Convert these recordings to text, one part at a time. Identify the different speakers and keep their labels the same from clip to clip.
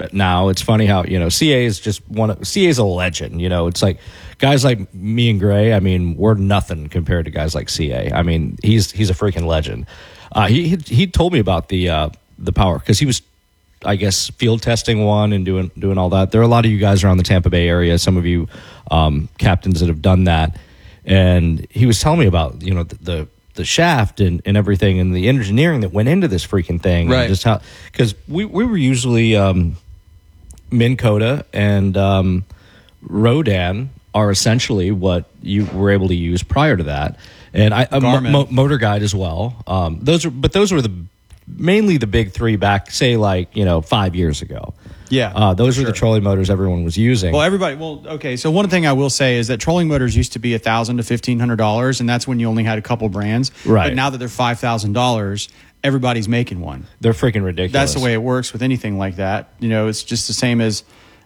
Speaker 1: now. It's funny how, CA is just CA is a legend. It's like guys like me and Gray. I mean, we're nothing compared to guys like CA. I mean, he's a freaking legend. He told me about the power because he was, I guess, field testing one and doing all that. There are a lot of you guys around the Tampa Bay area. Some of you captains that have done that, and he was telling me about the shaft and everything and the engineering that went into this freaking thing.
Speaker 2: Right.
Speaker 1: And just how, because we were usually Minn Kota and Rodan are essentially what you were able to use prior to that, and Motor Guide as well. Those were mainly the big three back, say, 5 years ago.
Speaker 2: Yeah,
Speaker 1: those were the trolling motors everyone was using.
Speaker 2: Okay. So one thing I will say is that trolling motors used to be $1,000 to $1,500, and that's when you only had a couple brands.
Speaker 1: Right.
Speaker 2: But now that they're $5,000, everybody's making one.
Speaker 1: They're freaking ridiculous.
Speaker 2: That's the way it works with anything like that. It's just the same as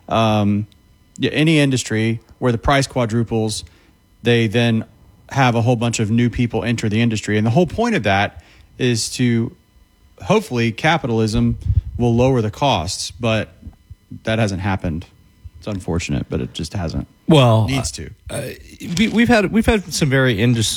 Speaker 2: any industry where the price quadruples. They then have a whole bunch of new people enter the industry, and the whole point of that is to hopefully capitalism will lower the costs, but that hasn't happened. It's unfortunate, but it just hasn't.
Speaker 1: Well,
Speaker 2: it needs to.
Speaker 1: We've had some very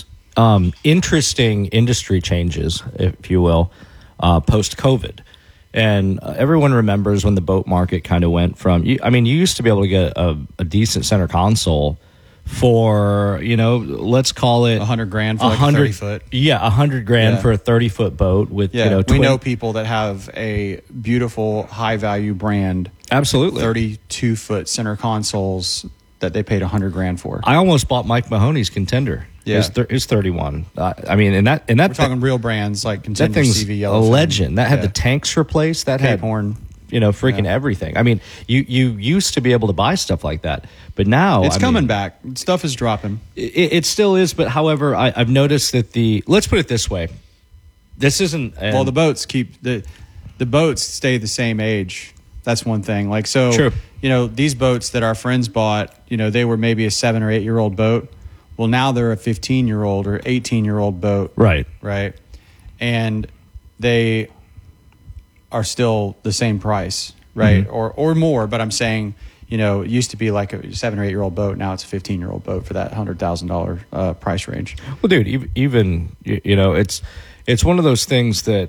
Speaker 1: interesting industry changes, if you will, post COVID, and everyone remembers when the boat market kind of went from. You used to be able to get a decent center console for, let's call it
Speaker 2: $100,000 for like a 30-foot.
Speaker 1: Yeah, $100,000 for a 30-foot boat with,
Speaker 2: we know people that have a beautiful high-value brand.
Speaker 1: Absolutely.
Speaker 2: 32-foot center consoles that they paid $100,000 for.
Speaker 1: I almost bought Mike Mahoney's Contender.
Speaker 2: Yeah.
Speaker 1: It's 31. And that
Speaker 2: we're talking real brands like Contender,
Speaker 1: that thing's
Speaker 2: CV,
Speaker 1: a
Speaker 2: Yellowfin.
Speaker 1: legend. That had the tanks replaced. That
Speaker 2: Cape
Speaker 1: had
Speaker 2: Horn.
Speaker 1: Freaking everything. I mean, you used to be able to buy stuff like that, but now
Speaker 2: it's coming back. Stuff is dropping.
Speaker 1: It still is, but however, I've noticed that let's put it this way. This isn't
Speaker 2: the boats keep the boats stay the same age. That's one thing.
Speaker 1: True.
Speaker 2: These boats that our friends bought, they were maybe a 7 or 8 year old boat. Well, now they're a 15-year-old or 18-year-old boat.
Speaker 1: Right.
Speaker 2: And they are still the same price, right? Mm-hmm. Or more, but I'm saying, it used to be like a 7 or 8 year old boat. Now it's a 15-year-old boat for that $100,000 price range.
Speaker 1: Well, dude, even it's one of those things that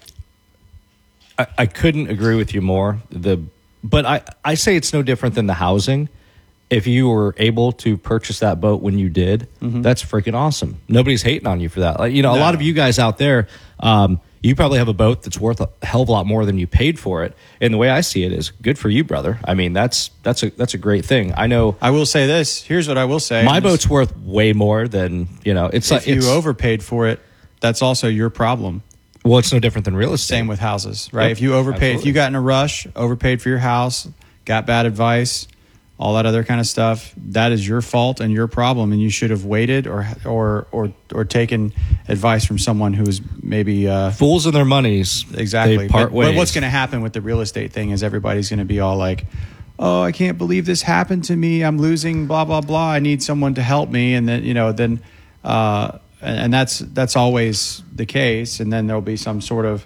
Speaker 1: I couldn't agree with you more. But I say it's no different than the housing. If you were able to purchase that boat when you did, that's freaking awesome. Nobody's hating on you for that. A lot of you guys out there, you probably have a boat that's worth a hell of a lot more than you paid for it. And the way I see it is, good for you, brother. I mean, that's a great thing. I know.
Speaker 2: I will say this. Here's what I will say.
Speaker 1: My boat's worth way more than It's
Speaker 2: if you overpaid for it, that's also your problem.
Speaker 1: Well, it's no different than real estate.
Speaker 2: Same with houses, right?
Speaker 1: Yep,
Speaker 2: if you overpaid,
Speaker 1: absolutely.
Speaker 2: If you got in a rush, overpaid for your house, got bad advice, all that other kind of stuff, that is your fault and your problem, and you should have waited or taken advice from someone who is maybe
Speaker 1: fools in their monies.
Speaker 2: Exactly.
Speaker 1: They part ways.
Speaker 2: But what's going to happen with the real estate thing is everybody's going to be all like, "Oh, I can't believe this happened to me. I'm losing blah blah blah. I need someone to help me." And then and that's always the case. And then there'll be some sort of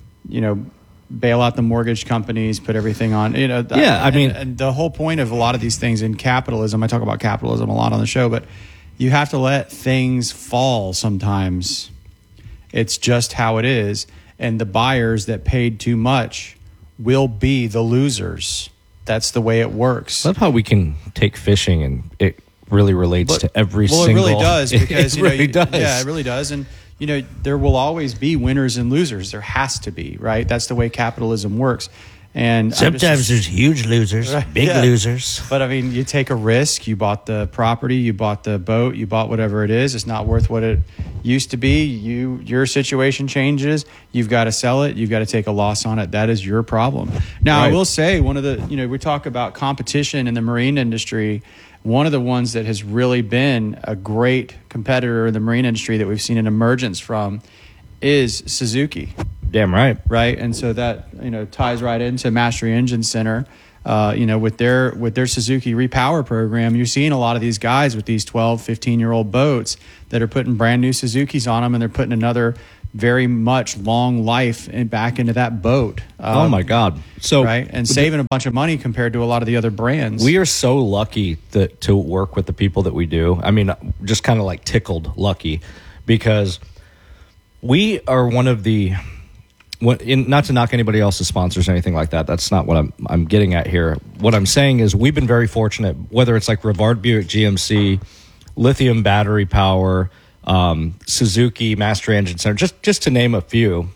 Speaker 2: bail out the mortgage companies, put everything on, and the whole point of a lot of these things in capitalism, I talk about capitalism a lot on the show, but you have to let things fall sometimes. It's just how it is. And the buyers that paid too much will be the losers. That's the way it works.
Speaker 1: I love how we can take fishing and it really relates to every single...
Speaker 2: Well, it really does. Because,
Speaker 1: it really does.
Speaker 2: Yeah, it really does. And, there will always be winners and losers. There has to be, right? That's the way capitalism works. And
Speaker 1: sometimes there's huge losers, big losers.
Speaker 2: But I mean, you take a risk. You bought the property, you bought the boat, you bought whatever it is. It's not worth what it used to be. Your situation changes. You've got to sell it. You've got to take a loss on it. That is your problem. Now, I will say one of the, we talk about competition in the marine industry. One of the ones that has really been a great competitor in the marine industry that we've seen an emergence from is Suzuki.
Speaker 1: Damn right.
Speaker 2: Right. And so that, ties right into Mastery Engine Center. With their Suzuki Repower program, you're seeing a lot of these guys with these 12, 15-year-old boats that are putting brand new Suzukis on them, and they're putting another very much long life and back into that boat.
Speaker 1: Oh my God. So,
Speaker 2: right. And saving a bunch of money compared to a lot of the other brands.
Speaker 1: We are so lucky to work with the people that we do. I mean, just kind of like tickled lucky, because we are one of the, not to knock anybody else's sponsors or anything like that. That's not what I'm getting at here. What I'm saying is we've been very fortunate, whether it's like Rivard Buick GMC, Lithium Battery Power, Suzuki Master Engine Center, just to name a few.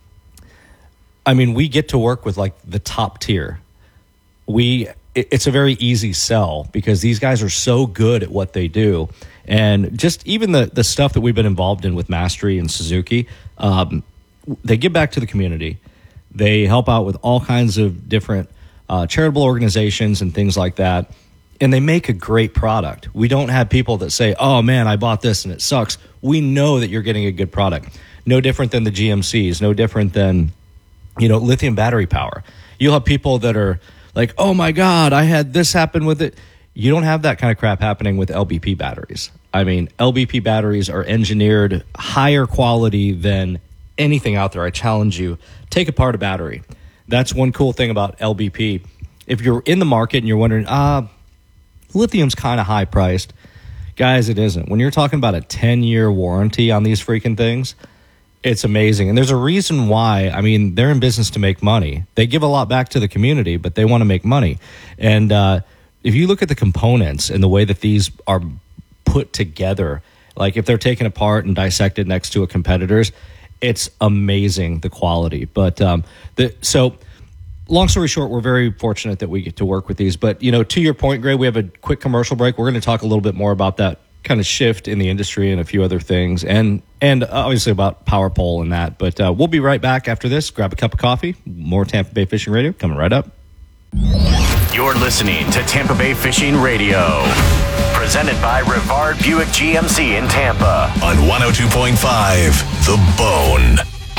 Speaker 1: I mean, we get to work with like the top tier. It's a very easy sell because these guys are so good at what they do. And just even the stuff that we've been involved in with Mastery and Suzuki, they give back to the community. They help out with all kinds of different charitable organizations and things like that. And they make a great product. We don't have people that say, oh man, I bought this and it sucks. We know that you're getting a good product. No different than the GMCs, no different than, lithium battery power. You'll have people that are like, oh my God, I had this happen with it. You don't have that kind of crap happening with LBP batteries. I mean, LBP batteries are engineered higher quality than anything out there. I challenge you, take apart a battery. That's one cool thing about LBP. If you're in the market and you're wondering, lithium's kind of high priced. Guys, it isn't. When you're talking about a 10-year warranty on these freaking things, it's amazing. And there's a reason why. I mean, they're in business to make money. They give a lot back to the community, but they want to make money. And if you look at the components and the way that these are put together, like if they're taken apart and dissected next to a competitor's, it's amazing, the quality. But so long story short, we're very fortunate that we get to work with these. But, to your point, Gray, we have a quick commercial break. We're going to talk a little bit more about that kind of shift in the industry and a few other things, and obviously about Power Pole and that. But we'll be right back after this. Grab a cup of coffee. More Tampa Bay Fishing Radio coming right up.
Speaker 3: You're listening to Tampa Bay Fishing Radio, presented by Rivard Buick GMC in Tampa on 102.5 The Bone.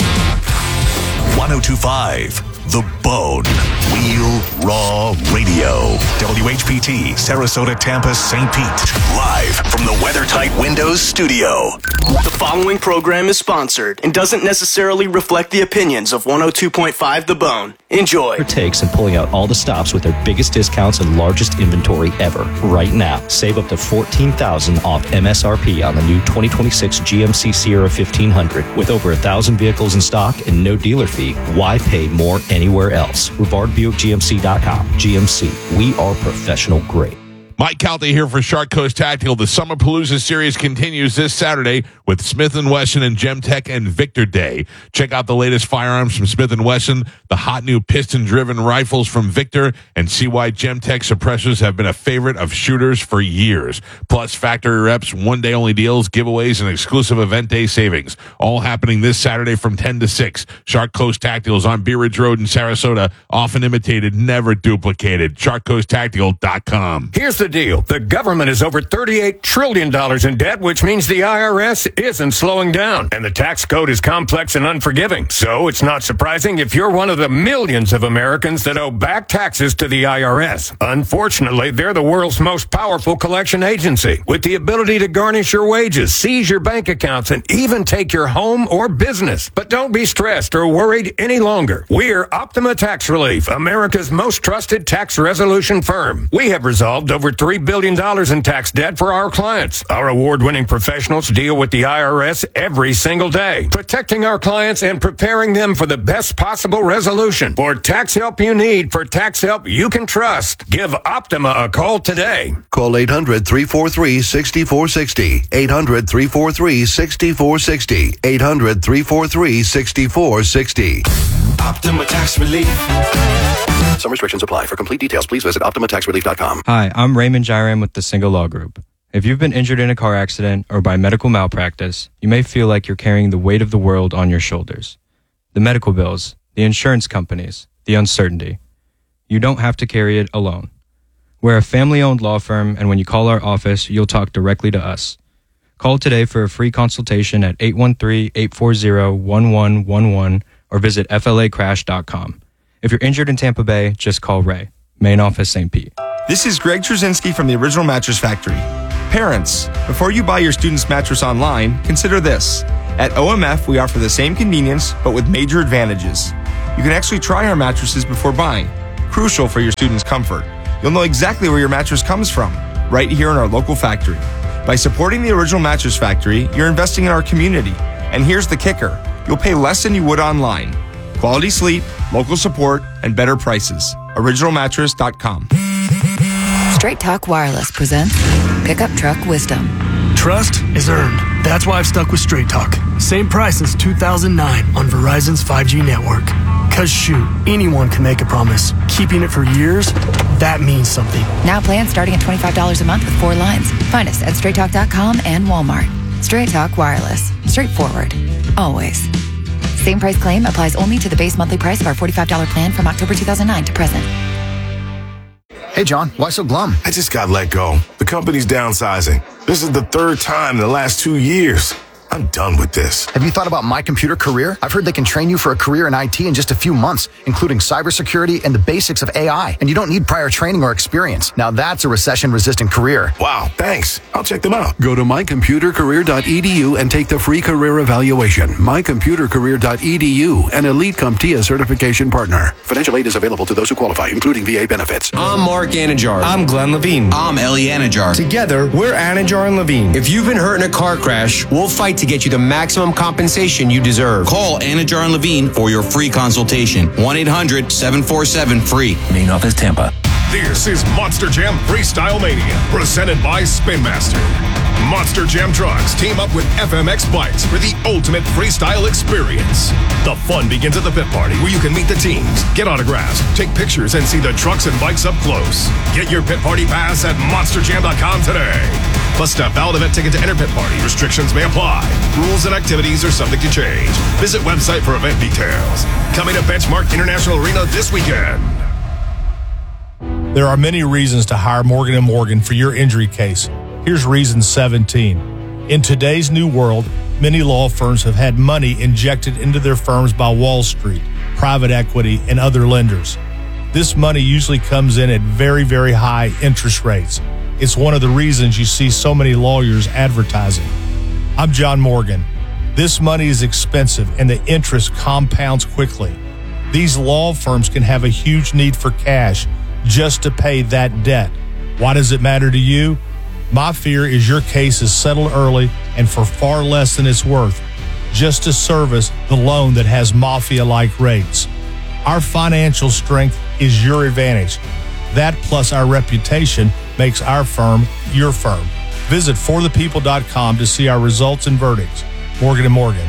Speaker 3: 102.5 The Bone. Wheel Raw Radio. WHPT, Sarasota, Tampa, St. Pete. Live from the WeatherTight Windows studio.
Speaker 4: The following program is sponsored and doesn't necessarily reflect the opinions of 102.5 The Bone. Enjoy.
Speaker 1: Takes and pulling out all the stops with their biggest discounts and largest inventory ever right now. Save up to $14,000 off MSRP on the new 2026 GMC Sierra 1500 with over 1,000 vehicles in stock and no dealer fee. Why pay more anywhere else? RivardBuickGMC.com. GMC. We are professional grade.
Speaker 5: Mike Calta here for Shark Coast Tactical. The Summerpalooza series continues this Saturday with Smith & Wesson and Gemtech and Victor Day. Check out the latest firearms from Smith & Wesson, the hot new piston-driven rifles from Victor, and see why Gemtech suppressors have been a favorite of shooters for years. Plus factory reps, one-day-only deals, giveaways, and exclusive event day savings. All happening this Saturday from 10 to 6. Shark Coast Tactical is on Bee Ridge Road in Sarasota. Often imitated, never duplicated. SharkCoastTactical.com.
Speaker 6: Here's the deal. The government is over $38 trillion in debt, which means the IRS isn't slowing down. And the tax code is complex and unforgiving. So it's not surprising if you're one of the millions of Americans that owe back taxes to the IRS. Unfortunately, they're the world's most powerful collection agency, with the ability to garnish your wages, seize your bank accounts, and even take your home or business. But don't be stressed or worried any longer. We're Optima Tax Relief, America's most trusted tax resolution firm. We have resolved over $3 billion in tax debt for our clients. Our award-winning professionals deal with the IRS every single day, protecting our clients and preparing them for the best possible resolution. For tax help you need, for tax help you can trust, give Optima a call today.
Speaker 7: Call 800-343-6460. 800-343-6460. 800-343-6460.
Speaker 3: Optima Tax Relief.
Speaker 7: Some restrictions apply. For complete details, please visit OptimaTaxRelief.com.
Speaker 8: Hi, I'm Raymond Jairam with the Single Law Group. If you've been injured in a car accident or by medical malpractice, you may feel like you're carrying the weight of the world on your shoulders. The medical bills, the insurance companies, the uncertainty. You don't have to carry it alone. We're a family-owned law firm, and when you call our office, you'll talk directly to us. Call today for a free consultation at 813-840-1111 or visit flacrash.com. If you're injured in Tampa Bay, just call Ray. Main office, St. Pete.
Speaker 9: This is Greg Trzynski from the Original Mattress Factory. Parents, before you buy your student's mattress online, consider this. At OMF, we offer the same convenience, but with major advantages. You can actually try our mattresses before buying, crucial for your students' comfort. You'll know exactly where your mattress comes from, right here in our local factory. By supporting the Original Mattress Factory, you're investing in our community. And here's the kicker. You'll pay less than you would online. Quality sleep, local support, and better prices. OriginalMattress.com.
Speaker 10: Straight Talk Wireless presents Pickup Truck Wisdom.
Speaker 11: Trust is earned. That's why I've stuck with Straight Talk. Same price since 2009 on Verizon's 5G network. Cause shoot, anyone can make a promise. Keeping it for years, that means something.
Speaker 10: Now plans starting at $25 a month with 4 lines. Find us at straighttalk.com and Walmart. Straight Talk Wireless. Straightforward. Always. Same price claim applies only to the base monthly price of our $45 plan from October 2009 to present.
Speaker 12: Hey, John, why so glum?
Speaker 13: I just got let go. The company's downsizing. This is the 3rd time in the last 2 years. I'm done with this.
Speaker 12: Have you thought about My Computer Career? I've heard they can train you for a career in IT in just a few months, including cybersecurity and the basics of AI. And you don't need prior training or experience. Now that's a recession-resistant career.
Speaker 13: Wow, thanks. I'll check them out.
Speaker 14: Go to mycomputercareer.edu and take the free career evaluation. Mycomputercareer.edu, an Elite CompTIA certification partner. Financial aid is available to those who qualify, including VA benefits.
Speaker 15: I'm Mark Anajar. I'm Glenn Levine. I'm Ellie Anajar. Together, we're Anajar and Levine. If you've been hurt in a car crash, we'll fight to get you the maximum compensation you deserve. Call Anajar and Levine for your free consultation. 1-800-747-FREE. Main office, Tampa.
Speaker 16: This is Monster Jam Freestyle Mania, presented by Spin Master. Monster Jam trucks team up with FMX bikes for the ultimate freestyle experience. The fun begins at the pit party, where you can meet the teams, get autographs, take pictures, and see the trucks and bikes up close. Get your pit party pass at monsterjam.com today. Must have valid event ticket to enter pit party. Restrictions may apply. Rules and activities are subject to change. Visit website for event details. Coming to Benchmark International Arena this weekend.
Speaker 17: There are many reasons to hire Morgan & Morgan for your injury case. Here's reason 17. In today's new world, many law firms have had money injected into their firms by Wall Street, private equity, and other lenders. This money usually comes in at very, very high interest rates. It's one of the reasons you see so many lawyers advertising. I'm John Morgan. This money is expensive and the interest compounds quickly. These law firms can have a huge need for cash just to pay that debt. Why does it matter to you? My fear is your case is settled early and for far less than it's worth, just to service the loan that has mafia-like rates. Our financial strength is your advantage. That plus our reputation makes our firm your firm. Visit forthepeople.com to see our results and verdicts. Morgan & Morgan,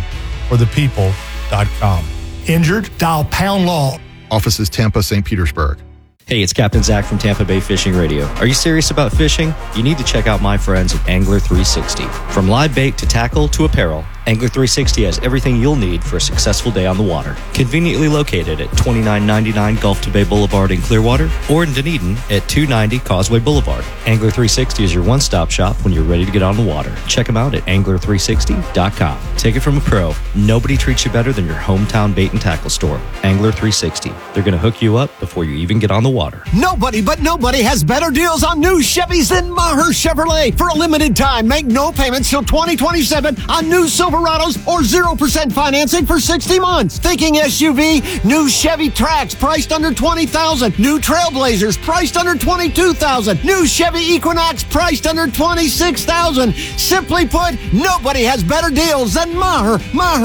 Speaker 17: forthepeople.com.
Speaker 11: Injured? Dial Pound Law.
Speaker 18: Offices Tampa, St. Petersburg.
Speaker 1: Hey, it's Captain Zach from Tampa Bay Fishing Radio. Are you serious about fishing? You need to check out my friends at Angler 360. From live bait to tackle to apparel, Angler 360 has everything you'll need for a successful day on the water. Conveniently located at 2999 Gulf to Bay Boulevard in Clearwater or in Dunedin at 290 Causeway Boulevard. Angler 360 is your one-stop shop when you're ready to get on the water. Check them out at angler360.com. Take it from a pro. Nobody treats you better than your hometown bait and tackle store. Angler 360. They're going to hook you up before you even get on the water.
Speaker 19: Nobody has better deals on new Chevys than Maher Chevrolet. For a limited time, make no payments till 2027 on new Silverados or 0% financing for 60 months. Thinking SUV? New Chevy Trax priced under $20,000. New Trailblazers priced under $22,000. New Chevy Equinox priced under $26,000. Simply put, nobody has better deals than Maher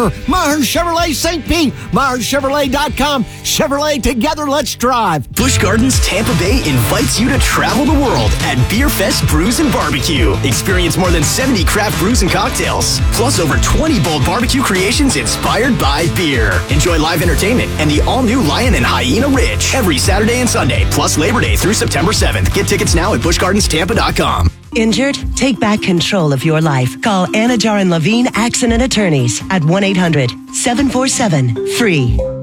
Speaker 19: Chevrolet St. Pete. MaherChevrolet.com. Chevrolet, together, let's drive.
Speaker 4: Busch Gardens Tampa Bay invites you to travel the world at Beer Fest Brews and Barbecue. Experience more than 70 craft brews and cocktails, plus over 20 bold barbecue creations inspired by beer. Enjoy live entertainment and the all-new Lion and Hyena Ridge every Saturday and Sunday, plus Labor Day through September 7th. Get tickets now at buschgardenstampa.com.
Speaker 20: Injured? Take back control of your life. Call Anajar and Levine Accident Attorneys at 1-800-747-FREE.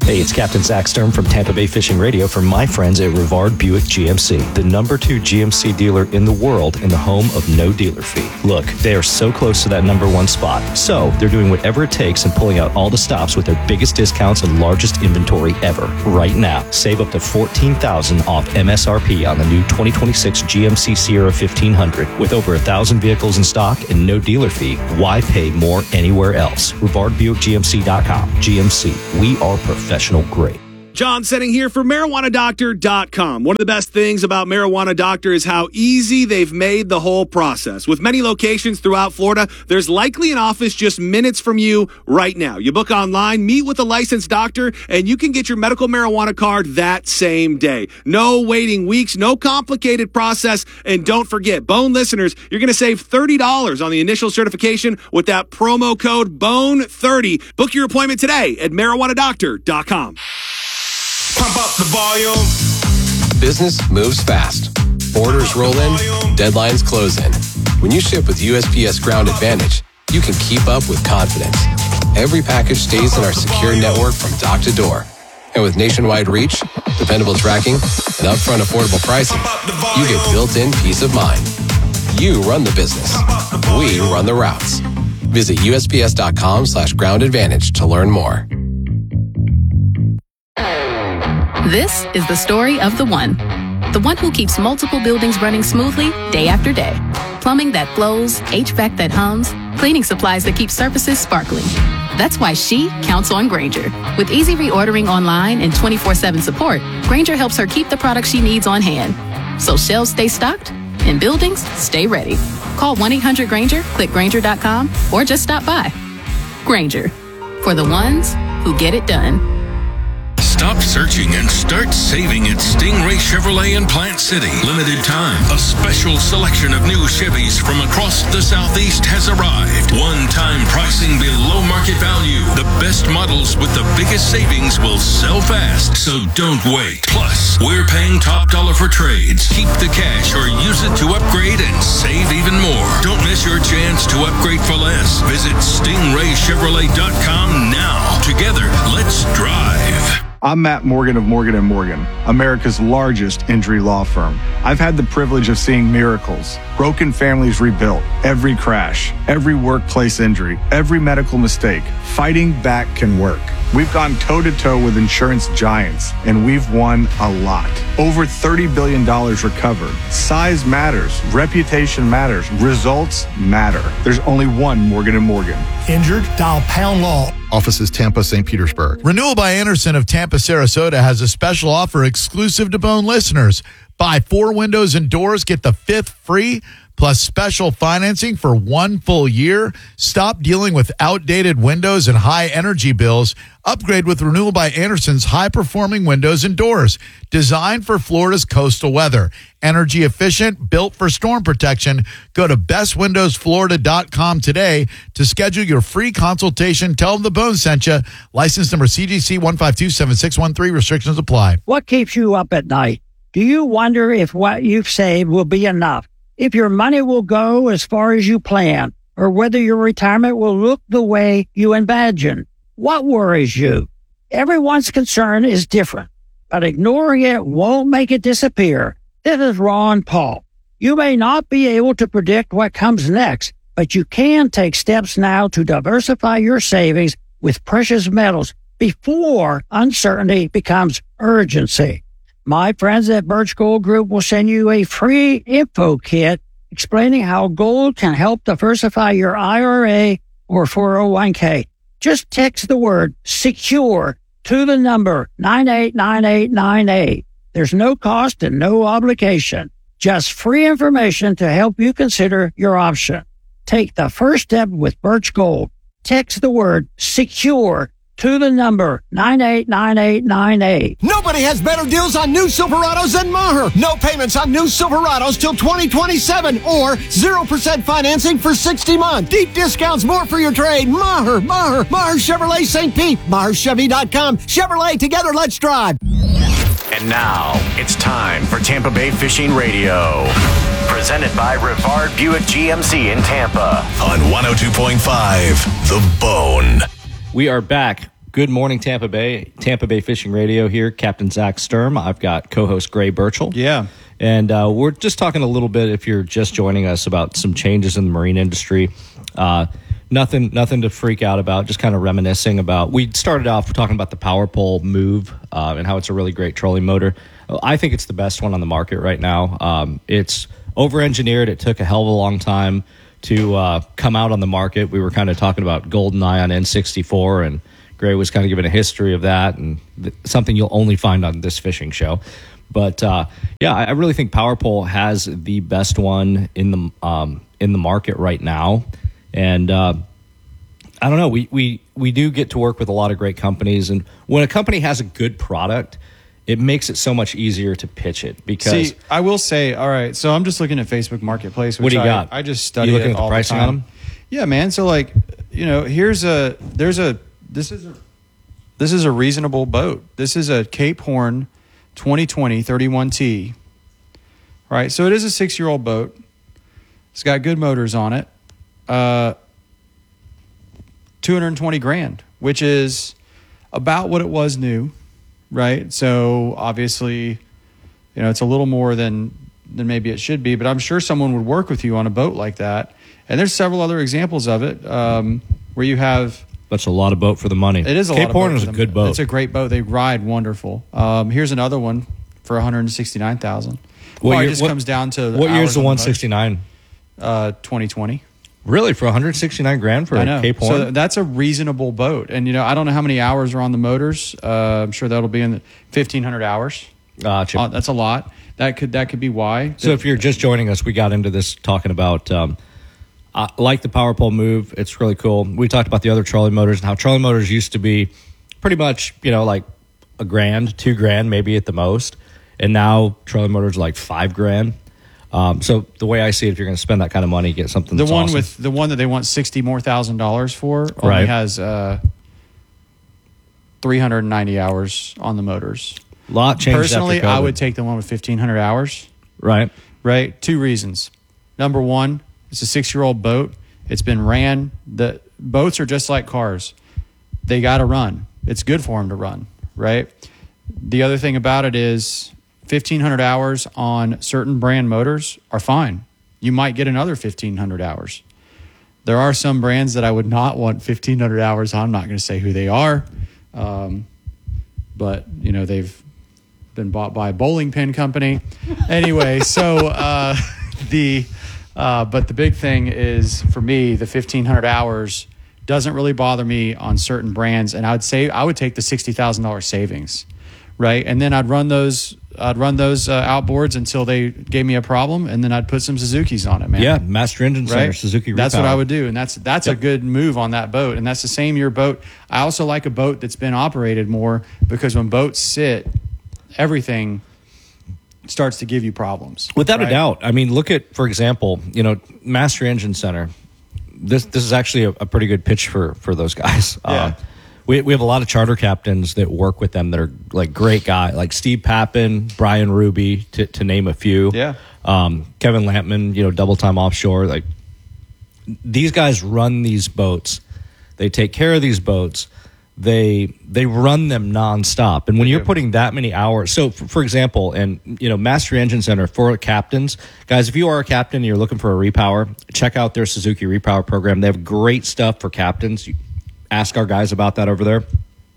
Speaker 1: Hey, it's Captain Zach Stern from Tampa Bay Fishing Radio for my friends at Rivard Buick GMC, the number 2 GMC dealer in the world and the home of no dealer fee. Look, they are so close to that number 1 spot. So they're doing whatever it takes and pulling out all the stops with their biggest discounts and largest inventory ever. Right now, save up to $14,000 off MSRP on the new 2026 GMC Sierra 1500. With over 1,000 vehicles in stock and no dealer fee, why pay more anywhere else? RivardBuickGMC.com. GMC, we are professional grade.
Speaker 21: John Setting here for MarijuanaDoctor.com. One of the best things about Marijuana Doctor is how easy they've made the whole process. With many locations throughout Florida, there's likely an office just minutes from you right now. You book online, meet with a licensed doctor, and you can get your medical marijuana card that same day. No waiting weeks, no complicated process, and don't forget, Bone listeners, you're going to save $30 on the initial certification with that promo code BONE30. Book your appointment today at MarijuanaDoctor.com.
Speaker 16: Pump up the volume.
Speaker 22: Business moves fast. Orders roll in, deadlines close in. When you ship with USPS Ground Advantage, you can keep up with confidence. Every package stays in our secure network from dock to door. And with nationwide reach, dependable tracking, and upfront affordable pricing, you get built-in peace of mind. You run the business. We run the routes. Visit USPS.com/Ground Advantage to learn more.
Speaker 23: This is the story of the one who keeps multiple buildings running smoothly day after day. Plumbing that flows, HVAC that hums, cleaning supplies that keep surfaces sparkling. That's why she counts on Grainger. With easy reordering online and 24/7 support, Grainger helps her keep the products she needs on hand. So shelves stay stocked and buildings stay ready. Call 1-800-GRAINGER, click Grainger.com, or just stop by. Grainger, for the ones who get it done.
Speaker 24: Stop searching and start saving at Stingray Chevrolet in Plant City. Limited time. A special selection of new Chevys from across the Southeast has arrived. One-time pricing below market value. The best models with the biggest savings will sell fast, so don't wait. Plus, we're paying top dollar for trades. Keep the cash or use it to upgrade and save even more. Don't miss your chance to upgrade for less. Visit StingrayChevrolet.com now. Together, let's drive.
Speaker 2: I'm Matt Morgan of Morgan & Morgan, America's largest injury law firm. I've had the privilege of seeing miracles, broken families rebuilt, every crash, every workplace injury, every medical mistake. Fighting back can work. We've gone toe-to-toe with insurance giants, and we've won a lot. Over $30 billion recovered. Size matters. Reputation matters. Results matter. There's only one Morgan & Morgan.
Speaker 17: Injured? Dial Pound Law.
Speaker 18: Offices Tampa, St. Petersburg.
Speaker 17: Renewal by Anderson of Tampa, Sarasota has a special offer exclusive to Bone listeners. Buy 4 windows and doors, get the 5th free, plus special financing for 1 full year. Stop dealing with outdated windows and high energy bills. Upgrade with Renewal by Anderson's high-performing windows and doors. Designed for Florida's coastal weather. Energy efficient, built for storm protection. Go to bestwindowsflorida.com today to schedule your free consultation. Tell them the Bone sent you. License number CGC 1527613. Restrictions apply.
Speaker 25: What keeps you up at night? Do you wonder if what you've saved will be enough? If your money will go as far as you plan, or whether your retirement will look the way you imagine? What worries you? Everyone's concern is different, but ignoring it won't make it disappear. This is Ron Paul. You may not be able to predict what comes next, but you can take steps now to diversify your savings with precious metals before uncertainty becomes urgency. My friends at Birch Gold Group will send you a free info kit explaining how gold can help diversify your IRA or 401k. Just text the word SECURE to the number 989898. There's no cost and no obligation. Just free information to help you consider your option. Take the first step with Birch Gold. Text the word SECURE to the number 989898.
Speaker 19: Nobody has better deals on new Silverados than Maher. No payments on new Silverados till 2027 or 0% financing for 60 months. Deep discounts, more for your trade. Maher Chevrolet St. Pete. MaherChevy.com. Chevrolet, together, let's drive.
Speaker 3: And now it's time for Tampa Bay Fishing Radio. Presented by Rivard Buick GMC in Tampa on 102.5 The Bone.
Speaker 1: We are back. Good morning, Tampa Bay. Tampa Bay Fishing Radio here. Captain Zach Sturm. I've got co-host Gray Burchell.
Speaker 2: Yeah.
Speaker 1: And we're just talking a little bit, if you're just joining us, about some changes in the marine industry. Nothing to freak out about, just kind of reminiscing about. We started off talking about the Power Pole Move and how it's a really great trolling motor. I think it's the best one on the market right now. It's over-engineered. It took a hell of a long time to come out on the market. We were kind of talking about GoldenEye on N64, and Gray was kind of giving a history of that, and something you'll only find on this fishing show. But yeah, I really think Power Pole has the best one in the market right now. And I don't know, we do get to work with a lot of great companies, and when a company has a good product, it makes it so much easier to pitch it. Because
Speaker 2: I will say, all right, so I'm just looking at Facebook Marketplace. Which
Speaker 1: what do you got?
Speaker 2: I just study
Speaker 1: you looking
Speaker 2: it
Speaker 1: at the
Speaker 2: all
Speaker 1: pricing
Speaker 2: the time.
Speaker 1: on them?
Speaker 2: Yeah, man. So like, this is a reasonable boat. This is a Cape Horn 2020 31T. Right, so it is a 6-year-old boat. It's got good motors on it. $220,000, which is about what it was new, right? So obviously, it's a little more than maybe it should be, but I'm sure someone would work with you on a boat like that. And there's several other examples of it where you have.
Speaker 1: That's a lot of boat for the money.
Speaker 2: It is a
Speaker 1: Cape
Speaker 2: lot of
Speaker 1: Horn
Speaker 2: boat
Speaker 1: is
Speaker 2: for
Speaker 1: a
Speaker 2: them.
Speaker 1: good boat.
Speaker 2: It's a great boat. They ride wonderful. Here's another one for $169,000. Well, it just comes down to
Speaker 1: what year's the 169?
Speaker 2: 2020.
Speaker 1: Really, for $169,000 for a Cape Horn?
Speaker 2: So that's a reasonable boat. And I don't know how many hours are on the motors. I'm sure that'll be in the 1,500 hours.
Speaker 1: Gotcha.
Speaker 2: That's a lot. That could be why.
Speaker 1: So if you're just joining us, we got into this talking about like the Power Pole Move. It's really cool. We talked about the other trolling motors and how trolling motors used to be pretty much, like $1,000, $2,000 maybe at the most. And now trolling motors are like $5,000. So the way I see it, if you're going to spend that kind of money, get something that's awesome.
Speaker 2: The one that they want $60,000 for only has 390 hours on the motors.
Speaker 1: A lot changed.
Speaker 2: Personally, I would take the one with 1,500 hours.
Speaker 1: Right.
Speaker 2: 2 reasons. Number one, it's a 6-year-old boat. It's been ran. The boats are just like cars. They got to run. It's good for them to run, right? The other thing about it is 1,500 hours on certain brand motors are fine. You might get another 1,500 hours. There are some brands that I would not want 1,500 hours on. I'm not going to say who they are, but they've been bought by a bowling pin company. Anyway, so but the big thing is for me, the 1,500 hours doesn't really bother me on certain brands, and I would take the $60,000 savings, right? And then I'd run those outboards until they gave me a problem, and then I'd put some Suzuki's on it, man.
Speaker 1: Yeah, Master Engine Center, Suzuki Repower.
Speaker 2: That's what I would do, and that's a good move on that boat, and that's the same year boat. I also like a boat that's been operated more, because when boats sit, everything starts to give you problems.
Speaker 1: Without a doubt. I mean, look at, for example, Master Engine Center. This is actually a pretty good pitch for those guys.
Speaker 2: Yeah.
Speaker 1: We have a lot of charter captains that work with them that are like great guys, like Steve Pappin, Brian Ruby, to name a few.
Speaker 2: Yeah.
Speaker 1: Kevin Lampman, Double Time Offshore. Like, these guys run these boats. They take care of these boats. They run them nonstop. And when you're putting that many hours, so for example, and Master Engine Center for captains, guys, if you are a captain and you're looking for a repower, check out their Suzuki Repower program. They have great stuff for captains. Ask our guys about that over there.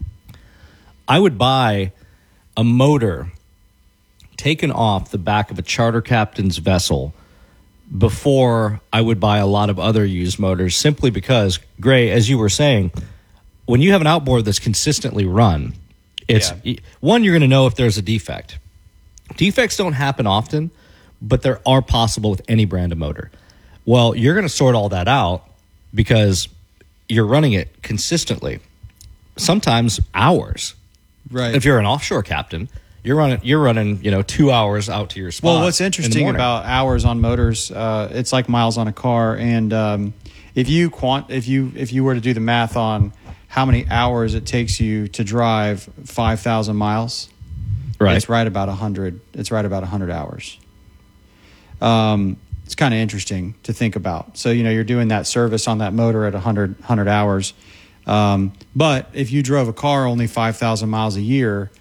Speaker 1: I would buy a motor taken off the back of a charter captain's vessel before I would buy a lot of other used motors, simply because, Gray, as you were saying, when you have an outboard that's consistently run, one, you're going to know if there's a defect. Defects don't happen often, but they are possible with any brand of motor. Well, you're going to sort all that out because you're running it consistently, sometimes hours.
Speaker 2: Right.
Speaker 1: If you're an offshore captain, you're running 2 hours out to your spot.
Speaker 2: Well, what's interesting about hours on motors, it's like miles on a car. And if you were to do the math on how many hours it takes you to drive 5,000 miles,
Speaker 1: right,
Speaker 2: it's right about 100. It's right about 100 hours. It's kind of interesting to think about. So, you're doing that service on that motor at 100 hours. But if you drove a car only 5,000 miles a year,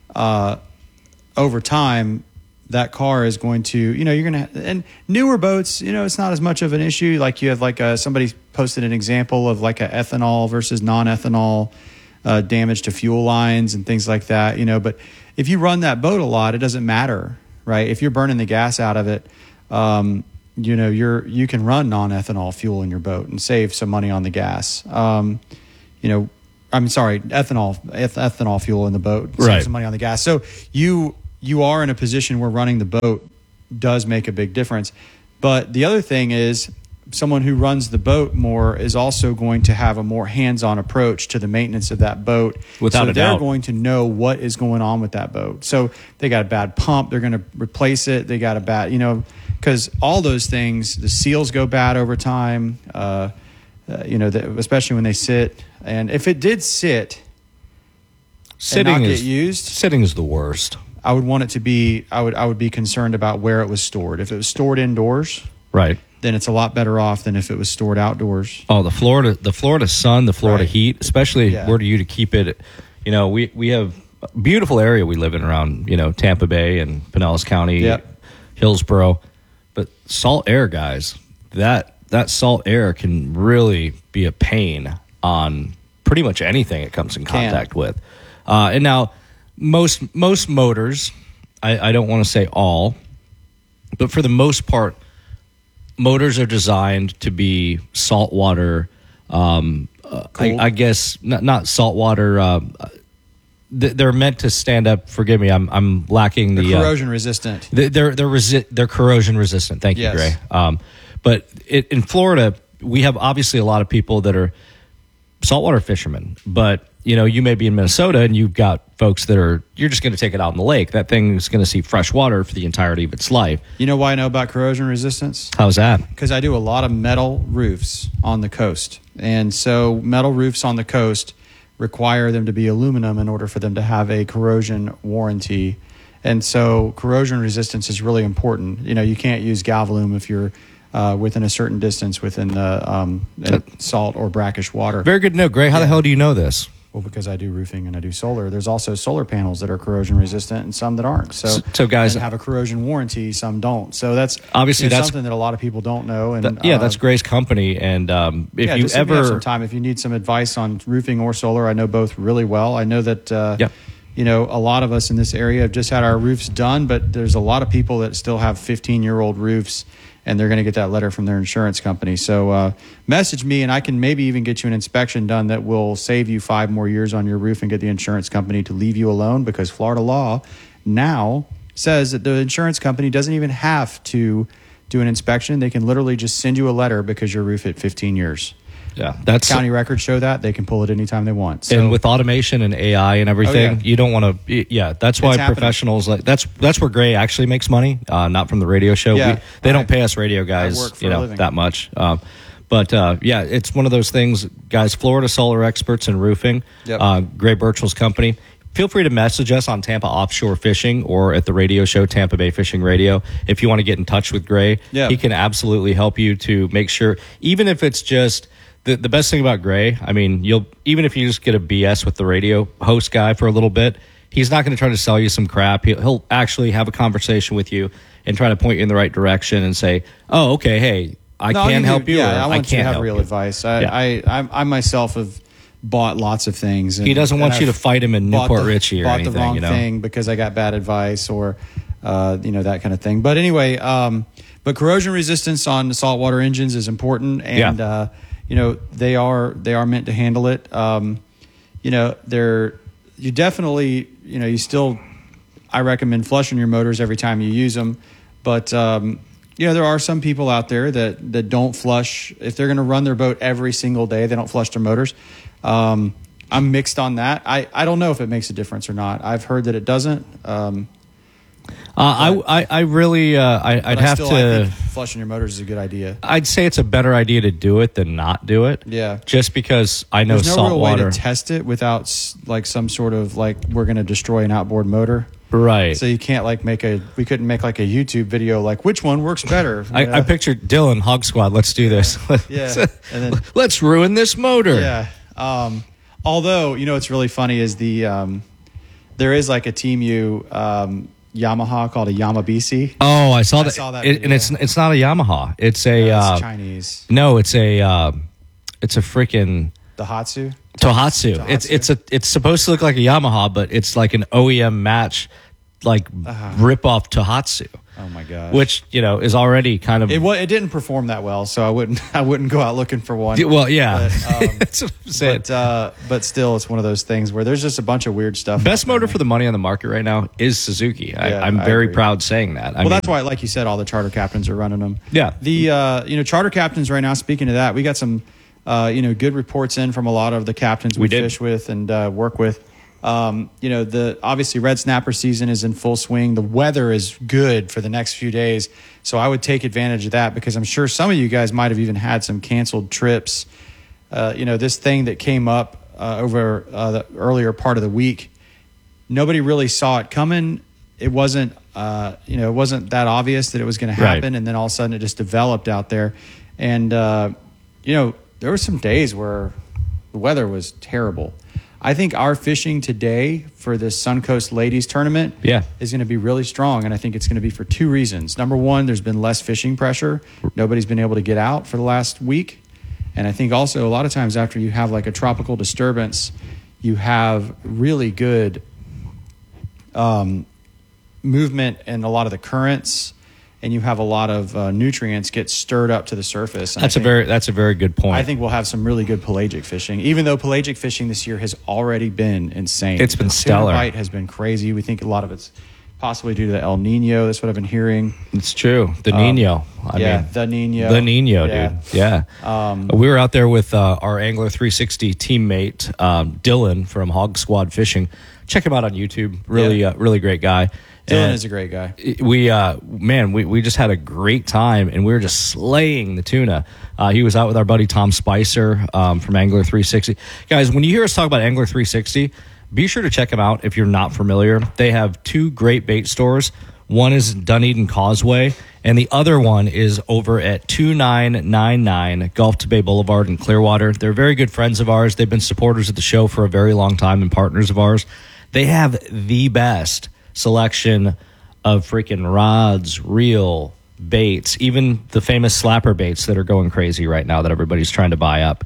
Speaker 2: over time, that car is going to, you're going to, and newer boats, it's not as much of an issue. Like you have somebody posted an example of like a ethanol versus non-ethanol damage to fuel lines and things like that, but if you run that boat a lot, it doesn't matter, right? If you're burning the gas out of it, you can run non-ethanol fuel in your boat and save some money on the gas. Ethanol fuel in the boat, save some money on the gas. So you are in a position where running the boat does make a big difference. But the other thing is, someone who runs the boat more is also going to have a more hands-on approach to the maintenance of that boat.
Speaker 1: Without a doubt.
Speaker 2: They're going to know what is going on with that boat. So they got a bad pump, they're going to replace it. They got a bad, because all those things, the seals go bad over time, especially when they sit. And if it did sit and not get used,
Speaker 1: sitting is the worst.
Speaker 2: I would want it to be, I would be concerned about where it was stored. If it was stored indoors,
Speaker 1: right,
Speaker 2: then it's a lot better off than if it was stored outdoors.
Speaker 1: Oh, the Florida sun, the Florida heat, especially where do you to keep it? We have a beautiful area we live in around, Tampa Bay and Pinellas County, Hillsborough, but salt air, guys, that salt air can really be a pain on pretty much anything it comes in contact with. And now most motors, I don't want to say all, but for the most part, motors are designed to be saltwater. I guess not saltwater. They're meant to stand up. Forgive me, I'm lacking the
Speaker 2: corrosion resistant.
Speaker 1: They're corrosion resistant. Thank you, Gray. But in Florida, we have obviously a lot of people that are saltwater fishermen, but you may be in Minnesota and you've got folks that you're just going to take it out in the lake. That thing is going to see fresh water for the entirety of its life.
Speaker 2: You know why I know about corrosion resistance?
Speaker 1: How's that?
Speaker 2: Because I do a lot of metal roofs on the coast. And so metal roofs on the coast require them to be aluminum in order for them to have a corrosion warranty. And so corrosion resistance is really important. You can't use Galvalume if you're within a certain distance within the salt or brackish water.
Speaker 1: Very good note, Gray. How the hell do you know this?
Speaker 2: Well, because I do roofing and I do solar. There's also solar panels that are corrosion resistant and some that aren't. So
Speaker 1: guys
Speaker 2: have a corrosion warranty, some don't. So that's
Speaker 1: obviously that's
Speaker 2: something that a lot of people don't know. And
Speaker 1: that's Gray's company. And if you ever
Speaker 2: have some time, if you need some advice on roofing or solar, I know both really well. I know that a lot of us in this area have just had our roofs done, but there's a lot of people that still have 15-year-old roofs, and they're going to get that letter from their insurance company. So message me, and I can maybe even get you an inspection done that will save you 5 more years on your roof and get the insurance company to leave you alone, because Florida law now says that the insurance company doesn't even have to do an inspection. They can literally just send you a letter because your roof hit 15 years.
Speaker 1: Yeah, that's
Speaker 2: county records show that they can pull it anytime they want. So,
Speaker 1: and with automation and AI and everything, you don't want to. Yeah, that's why professionals that's where Gray actually makes money, not from the radio show. They don't pay us radio guys, that much. But it's one of those things, guys. Florida solar experts in roofing. Gray Birchall's company. Feel free to message us on Tampa Offshore Fishing or at the radio show, Tampa Bay Fishing Radio. If you want to get in touch with Gray, he can absolutely help you to make sure, even if it's just. The best thing about Gray, I mean, even if you just get a BS with the radio host guy for a little bit, he's not going to try to sell you some crap. He'll actually have a conversation with you and try to point you in the right direction and say, "Oh, okay, hey, I can help you."
Speaker 2: Yeah, I want you to have real advice. I myself have bought lots of things. And,
Speaker 1: he doesn't want you to fight him in Newport Richie or anything.
Speaker 2: Bought the wrong thing because I got bad advice or that kind of thing. But anyway, but corrosion resistance on the saltwater engines is important, and they are meant to handle it. I recommend flushing your motors every time you use them. But, there are some people out there that don't flush. If they're going to run their boat every single day, they don't flush their motors. I'm mixed on that. I don't know if it makes a difference or not. I've heard that it doesn't.
Speaker 1: I really, I'd have to.
Speaker 2: I think flushing your motors is a good idea.
Speaker 1: I'd say it's a better idea to do it than not do it.
Speaker 2: Yeah.
Speaker 1: Just because I know
Speaker 2: there's no
Speaker 1: salt
Speaker 2: real
Speaker 1: water.
Speaker 2: way to test it without some sort of we're going to destroy an outboard motor.
Speaker 1: Right.
Speaker 2: So you can't we couldn't make a YouTube video which one works better.
Speaker 1: I pictured Dylan Hog Squad. Let's do this.
Speaker 2: And then
Speaker 1: let's ruin this motor.
Speaker 2: Yeah. Although, what's really funny is there is like a Team U Yamaha called a Yamabishi.
Speaker 1: Oh, I saw that. And
Speaker 2: video.
Speaker 1: it's not a Yamaha. It's a
Speaker 2: it's Chinese.
Speaker 1: No, it's a freaking
Speaker 2: Tohatsu.
Speaker 1: It's supposed to look like a Yamaha, but it's like an OEM match, like rip off Tohatsu.
Speaker 2: Oh my gosh!
Speaker 1: Which is already kind of
Speaker 2: it didn't perform that well, so I wouldn't go out looking for one.
Speaker 1: Well, yeah,
Speaker 2: but,
Speaker 1: that's what I'm saying.
Speaker 2: But still, it's one of those things where there's just a bunch of weird stuff.
Speaker 1: Best motor for the money on the market right now is Suzuki. I'm very proud saying that.
Speaker 2: Well, that's why, like you said, all the charter captains are running them.
Speaker 1: Yeah,
Speaker 2: the charter captains right now. Speaking of that, we got some good reports in from a lot of the captains we fish with and work with. The obviously red snapper season is in full swing. The weather is good for the next few days, so I would take advantage of that because I'm sure some of you guys might have even had some canceled trips. This thing that came up over the earlier part of the week, nobody really saw it coming. It wasn't it wasn't that obvious that it was going to happen,
Speaker 1: Right.
Speaker 2: and then all of a sudden it just developed out there. And there were some days where the weather was terrible. I think our fishing today for this Suncoast Ladies Tournament is going to be really strong, and I think it's going to be for two reasons. Number one, there's been less fishing pressure. Nobody's been able to get out for the last week. And I think also a lot of times after you have like a tropical disturbance, you have really good movement in a lot of the currents, and you have a lot of nutrients get stirred up to the surface. And
Speaker 1: that's a very good point.
Speaker 2: I think we'll have some really good pelagic fishing, even though pelagic fishing this year has already been insane.
Speaker 1: It's been
Speaker 2: the
Speaker 1: stellar.
Speaker 2: tuna bite has been crazy. We think a lot of it's possibly due to the El Nino. That's what I've been hearing.
Speaker 1: It's true. The Nino.
Speaker 2: The Nino.
Speaker 1: The Nino, dude. Yeah. We were out there with our Angler 360 teammate, Dylan from Hog Squad Fishing. Check him out on YouTube. Really great guy.
Speaker 2: Dylan is a great guy.
Speaker 1: We just had a great time, and we were just slaying the tuna. He was out with our buddy Tom Spicer from Angler 360. Guys, when you hear us talk about Angler 360, be sure to check them out if you're not familiar. They have two great bait stores. One is Dunedin Causeway, and the other one is over at 2999 Gulf to Bay Boulevard in Clearwater. They're very good friends of ours. They've been supporters of the show for a very long time and partners of ours. They have the best selection of freaking rods, reel, baits, even the famous slapper baits that are going crazy right now that everybody's trying to buy up.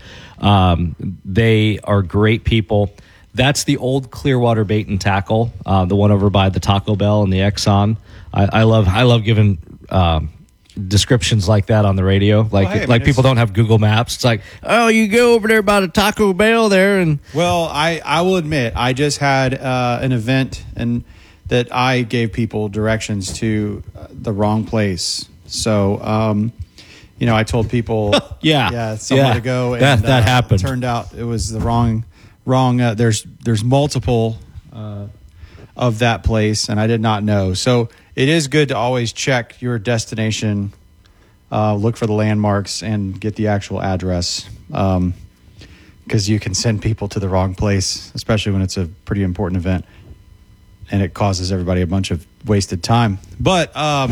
Speaker 1: They are great people. That's the old Clearwater Bait and Tackle, the one over by the Taco Bell and the Exxon. I love giving descriptions like that on the radio. People don't have Google Maps. It's like, oh, you go over there by the Taco Bell there, and
Speaker 2: well, I will admit, I just had an event and that I gave people directions to the wrong place. So, I told people, somewhere to go, and
Speaker 1: that happened.
Speaker 2: Turned out it was the wrong. There's multiple of that place, and I did not know. So it is good to always check your destination, look for the landmarks, and get the actual address, because you can send people to the wrong place, especially when it's a pretty important event, and it causes everybody a bunch of wasted time. But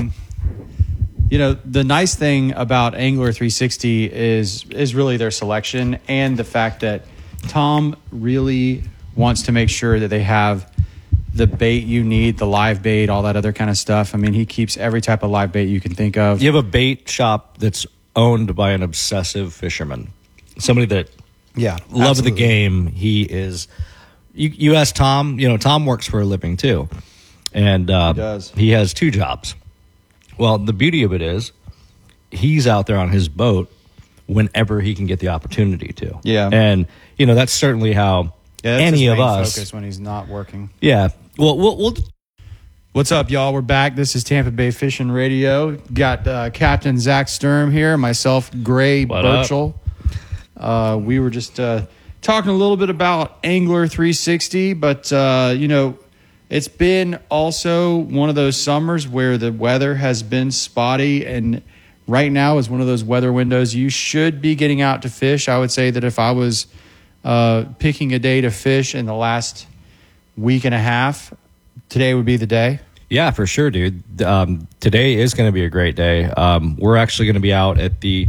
Speaker 2: the nice thing about Angler 360 is really their selection and the fact that Tom really wants to make sure that they have the bait you need, the live bait, all that other kind of stuff. I mean, he keeps every type of live bait you can think of.
Speaker 1: You have a bait shop that's owned by an obsessive fisherman, somebody that loves the game. He is. You ask Tom. Tom works for a living too, and he
Speaker 2: does.
Speaker 1: He has two jobs. Well, the beauty of it is, he's out there on his boat whenever he can get the opportunity to.
Speaker 2: Yeah,
Speaker 1: and that's certainly how any of us
Speaker 2: focus when he's not working.
Speaker 1: Yeah. Well, we'll.
Speaker 2: What's up, y'all? We're back. This is Tampa Bay Fishing Radio. Got Captain Zach Sturm here, myself, Gray Burchell. We were just talking a little bit about Angler 360, but it's been also one of those summers where the weather has been spotty, and right now is one of those weather windows you should be getting out to fish. I would say that if I was picking a day to fish in the last week and a half, today would be the day.
Speaker 1: Yeah, for sure, dude. Today is going to be a great day. We're actually going to be out at the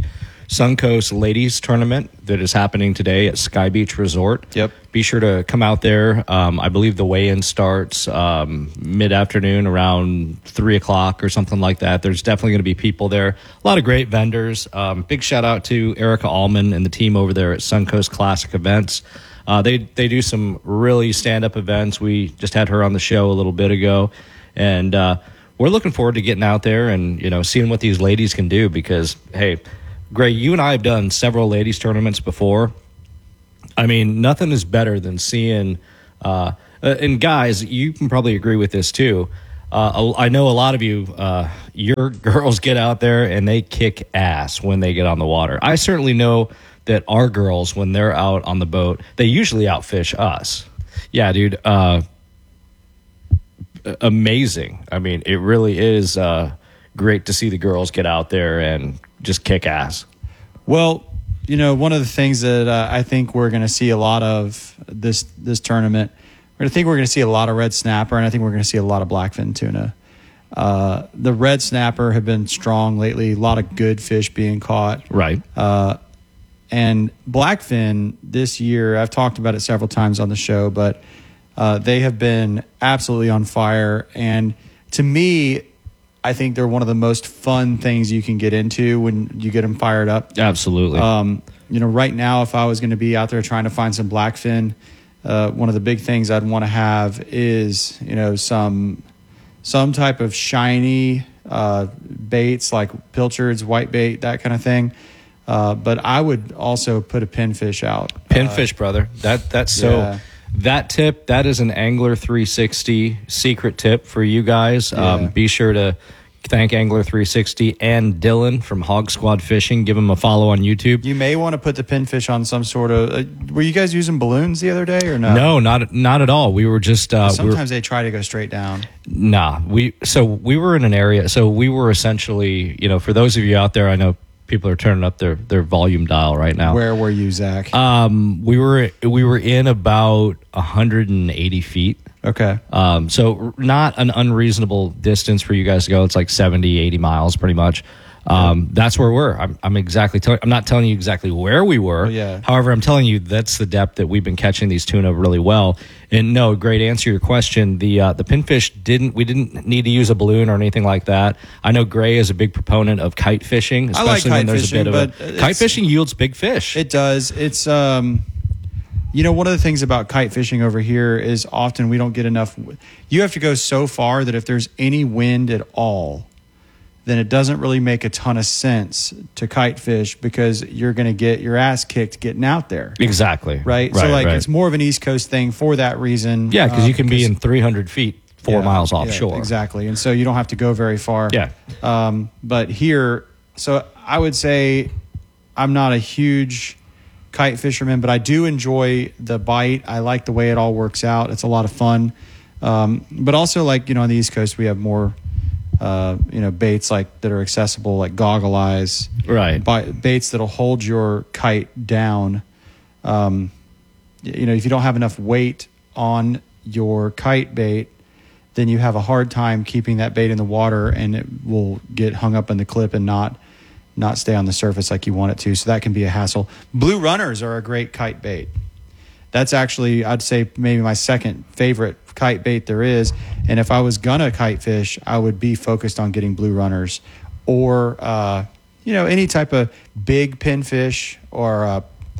Speaker 1: Suncoast Ladies Tournament that is happening today at Sky Beach Resort.
Speaker 2: Yep.
Speaker 1: Be sure to come out there. I believe the weigh-in starts mid-afternoon around 3 o'clock or something like that. There's definitely going to be people there. A lot of great vendors. Big shout-out to Erica Allman and the team over there at Suncoast Classic Events. They do some really stand-up events. We just had her on the show a little bit ago. And we're looking forward to getting out there and, seeing what these ladies can do because, hey, Gray, you and I have done several ladies tournaments before. I mean, nothing is better than seeing, and guys, you can probably agree with this too. I know a lot of you, your girls get out there and they kick ass when they get on the water. I certainly know that our girls, when they're out on the boat, they usually outfish us. Yeah, dude. Amazing. I mean, it really is great to see the girls get out there and just kick ass.
Speaker 2: Well, one of the things that I think we're going to see a lot of this tournament, we're going to see a lot of red snapper, and I think we're going to see a lot of blackfin tuna. The red snapper have been strong lately. A lot of good fish being caught.
Speaker 1: Right.
Speaker 2: And blackfin this year, I've talked about it several times on the show, but they have been absolutely on fire. And to me, I think they're one of the most fun things you can get into when you get them fired up.
Speaker 1: Absolutely.
Speaker 2: Right now, if I was going to be out there trying to find some blackfin, one of the big things I'd want to have is, some type of shiny baits like pilchards, white bait, that kind of thing. But I would also put a pinfish out.
Speaker 1: Pinfish, brother. That's so. Yeah. That tip, that is an Angler 360 secret tip for you guys.
Speaker 2: Yeah.
Speaker 1: Be sure to thank Angler 360 and Dylan from Hog Squad Fishing. Give him a follow on YouTube.
Speaker 2: You may want to put the pinfish on some sort of. Were you guys using balloons the other day or no?
Speaker 1: No, not at all. We were just.
Speaker 2: Sometimes they try to go straight down.
Speaker 1: Nah, we were in an area. So we were essentially, for those of you out there, I know people are turning up their volume dial right now.
Speaker 2: Where were you, Zach?
Speaker 1: We were in about 180 feet.
Speaker 2: Okay.
Speaker 1: So not an unreasonable distance for you guys to go. It's like 70, 80 miles pretty much. That's where we're. I'm not telling you exactly where we were.
Speaker 2: Yeah.
Speaker 1: However, I'm telling you that's the depth that we've been catching these tuna really well. And no, great answer to your question. The pinfish we didn't need to use a balloon or anything like that. I know Gray is a big proponent of kite fishing, especially
Speaker 2: I like
Speaker 1: when there's
Speaker 2: fishing,
Speaker 1: a bit of kite fishing yields big fish.
Speaker 2: It does. It's one of the things about kite fishing over here is often we don't get enough. You have to go so far that if there's any wind at all, then it doesn't really make a ton of sense to kite fish because you're going to get your ass kicked getting out there.
Speaker 1: Exactly.
Speaker 2: Right? So it's more of an East Coast thing for that reason.
Speaker 1: Yeah, because you can be in 300 feet, 4 miles offshore.
Speaker 2: Yeah, exactly. And so you don't have to go very far.
Speaker 1: Yeah.
Speaker 2: But here, so I would say I'm not a huge kite fisherman, but I do enjoy the bite. I like the way it all works out. It's a lot of fun. But also on the East Coast, we have more baits that are accessible, like goggle eyes,
Speaker 1: right?
Speaker 2: Baits that'll hold your kite down. If you don't have enough weight on your kite bait, then you have a hard time keeping that bait in the water, and it will get hung up in the clip and not stay on the surface like you want it to. So that can be a hassle. Blue runners are a great kite bait. That's actually, I'd say, maybe my second favorite kite bait there is. And if I was gonna kite fish, I would be focused on getting blue runners or any type of big pinfish or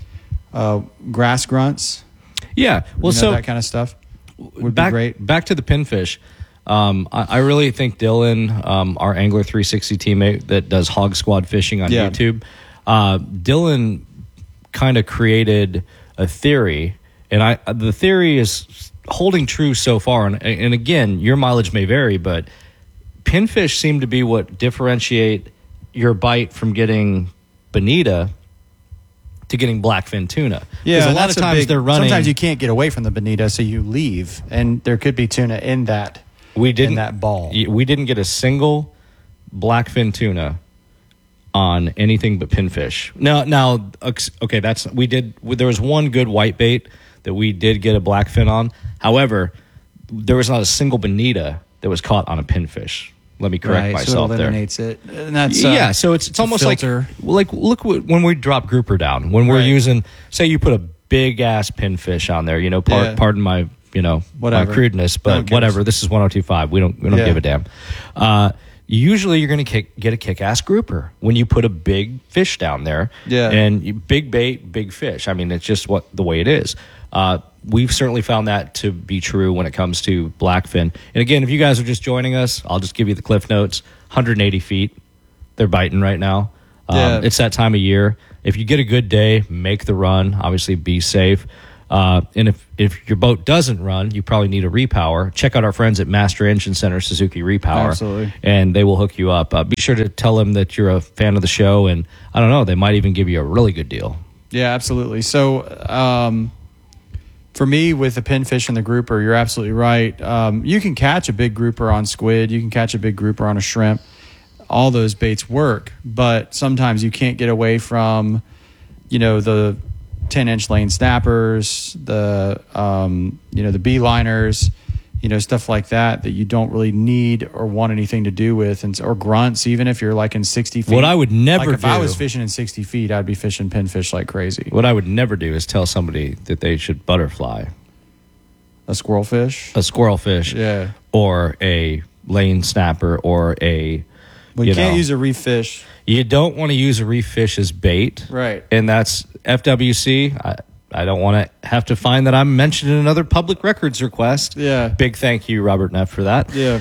Speaker 2: grass grunts.
Speaker 1: Yeah, well, so
Speaker 2: that kind of stuff would be great.
Speaker 1: Back to the pinfish. I really think Dylan, our Angler 360 teammate that does Hog Squad Fishing on YouTube, Dylan kind of created a theory, and the theory is holding true so far. And again, your mileage may vary, but pinfish seem to be what differentiate your bite from getting bonita to getting blackfin tuna.
Speaker 2: Yeah,
Speaker 1: a lot of times they're running.
Speaker 2: Sometimes you can't get away from the bonita, so you leave, and there could be tuna in that. In that ball.
Speaker 1: We didn't get a single blackfin tuna on anything but pinfish. Now, okay, there was one good white bait that we did get a blackfin on. However, there was not a single bonita that was caught on a pinfish. Let me correct myself
Speaker 2: so it
Speaker 1: there.
Speaker 2: eliminates it. And that's
Speaker 1: So it's almost
Speaker 2: filter.
Speaker 1: like look when we drop grouper down, when we're using, say you put a big ass pinfish on there, pardon my my crudeness, but whatever. This is 102.5. We don't give a damn. Usually you're going to get a kick-ass grouper when you put a big fish down there.
Speaker 2: Yeah.
Speaker 1: And big bait, big fish. I mean, it's just the way it is. We've certainly found that to be true when it comes to blackfin. And again, if you guys are just joining us, I'll just give you the cliff notes. 180 feet. They're biting right now. It's that time of year. If you get a good day, make the run. Obviously, be safe. And if your boat doesn't run, you probably need a repower. Check out our friends at Master Engine Center Suzuki Repower.
Speaker 2: Absolutely.
Speaker 1: And they will hook you up. Be sure to tell them that you're a fan of the show, and I don't know, they might even give you a really good deal.
Speaker 2: Yeah, absolutely. So for me, with the pinfish and the grouper, you're absolutely right. You can catch a big grouper on squid. You can catch a big grouper on a shrimp. All those baits work, but sometimes you can't get away from, the 10-inch lane snappers, the the beeliners, stuff like that you don't really need or want anything to do with, or grunts. Even if you're like in 60 feet,
Speaker 1: what I would never
Speaker 2: if I was fishing in 60 feet, I'd be fishing pinfish like crazy.
Speaker 1: What I would never do is tell somebody that they should butterfly
Speaker 2: a squirrelfish,
Speaker 1: yeah, or a lane snapper, or a.
Speaker 2: Well, you can't use a reef fish.
Speaker 1: You don't want to use a reef fish as bait.
Speaker 2: Right.
Speaker 1: And that's FWC. I don't want to have to find that I'm mentioned in another public records request.
Speaker 2: Yeah.
Speaker 1: Big thank you, Robert Neff, for that.
Speaker 2: Yeah.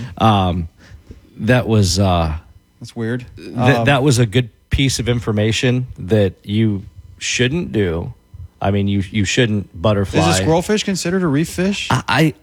Speaker 1: That was...
Speaker 2: that's weird.
Speaker 1: That was a good piece of information that you shouldn't do. I mean, you shouldn't butterfly.
Speaker 2: Is a squirrelfish considered a reef fish?
Speaker 1: I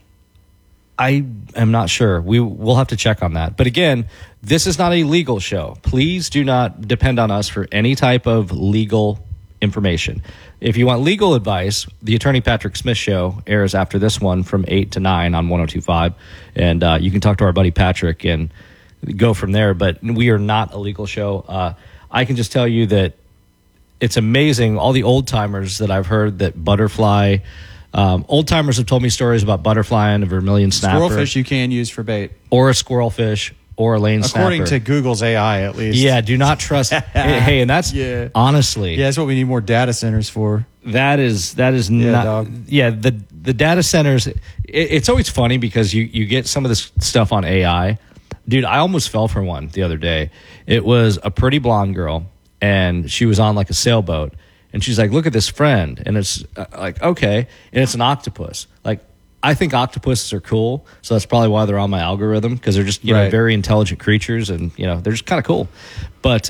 Speaker 1: am not sure. We'll have to check on that. But again, this is not a legal show. Please do not depend on us for any type of legal information. If you want legal advice, the Attorney Patrick Smith Show airs after this one from 8 to 9 on 102.5. And you can talk to our buddy Patrick and go from there. But we are not a legal show. I can just tell you that it's amazing. All the old timers that I've heard that butterfly... old timers have told me stories about butterfly and a vermilion snapper.
Speaker 2: Squirrelfish you can use for bait.
Speaker 1: Or a squirrelfish or a lane snapper.
Speaker 2: According to Google's AI, at least.
Speaker 1: Yeah, do not trust. Hey, and that's honestly.
Speaker 2: Yeah, that's what we need more data centers for.
Speaker 1: That is not. Dog. Yeah, the data centers. It's always funny because you get some of this stuff on AI. Dude, I almost fell for one the other day. It was a pretty blonde girl, and she was on like a sailboat. And she's like, look at this friend. And it's like, okay. And it's an octopus. Like, I think octopuses are cool. So that's probably why they're on my algorithm, because they're just, know, very intelligent creatures. And, they're just kind of cool. But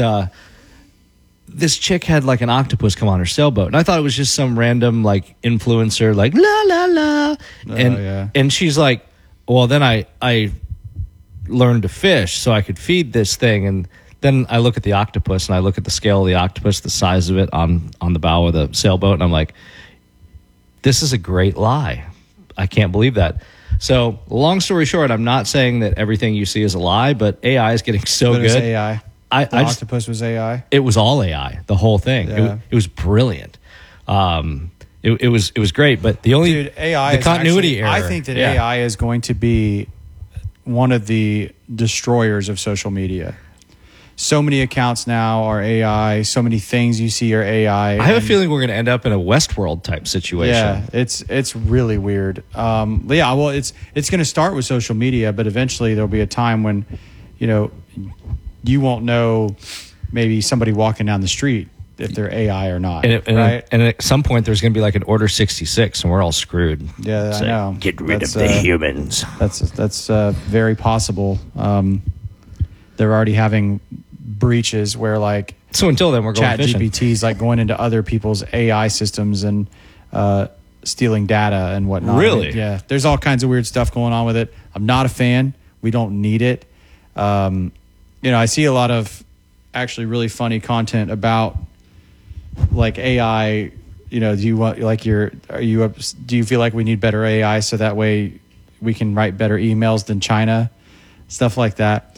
Speaker 1: this chick had like an octopus come on her sailboat. And I thought it was just some random like influencer, like, la, la, la. And she's like, well, then I learned to fish so I could feed this thing. And then I look at the octopus and I look at the scale of the octopus, the size of it on the bow of the sailboat, and I'm like, this is a great lie. I can't believe that. So, long story short, I'm not saying that everything you see is a lie, but AI is getting so good.
Speaker 2: It was AI.
Speaker 1: The
Speaker 2: octopus was AI.
Speaker 1: It was all AI, the whole thing.
Speaker 2: Yeah.
Speaker 1: It was brilliant. It was great, but the only
Speaker 2: AI
Speaker 1: the continuity
Speaker 2: error. I think that AI is going to be one of the destroyers of social media. So many accounts now are AI. So many things you see are AI.
Speaker 1: I have a feeling we're going to end up in a Westworld type situation.
Speaker 2: Yeah, it's really weird. Well, it's going to start with social media, but eventually there'll be a time when, you won't know maybe somebody walking down the street if they're AI or not. Right?
Speaker 1: And at some point there's going to be like an Order 66, and we're all screwed.
Speaker 2: Yeah, I know.
Speaker 1: Get rid of the humans.
Speaker 2: That's very possible. They're already having breaches where like
Speaker 1: so until then we're going fishing.
Speaker 2: ChatGPT's like going into other people's AI systems and stealing data and whatnot.
Speaker 1: Really?
Speaker 2: Yeah. There's all kinds of weird stuff going on with it. I'm not a fan. We don't need it. I see a lot of actually really funny content about like AI. Do you want do you feel like we need better AI so that way we can write better emails than China? Stuff like that.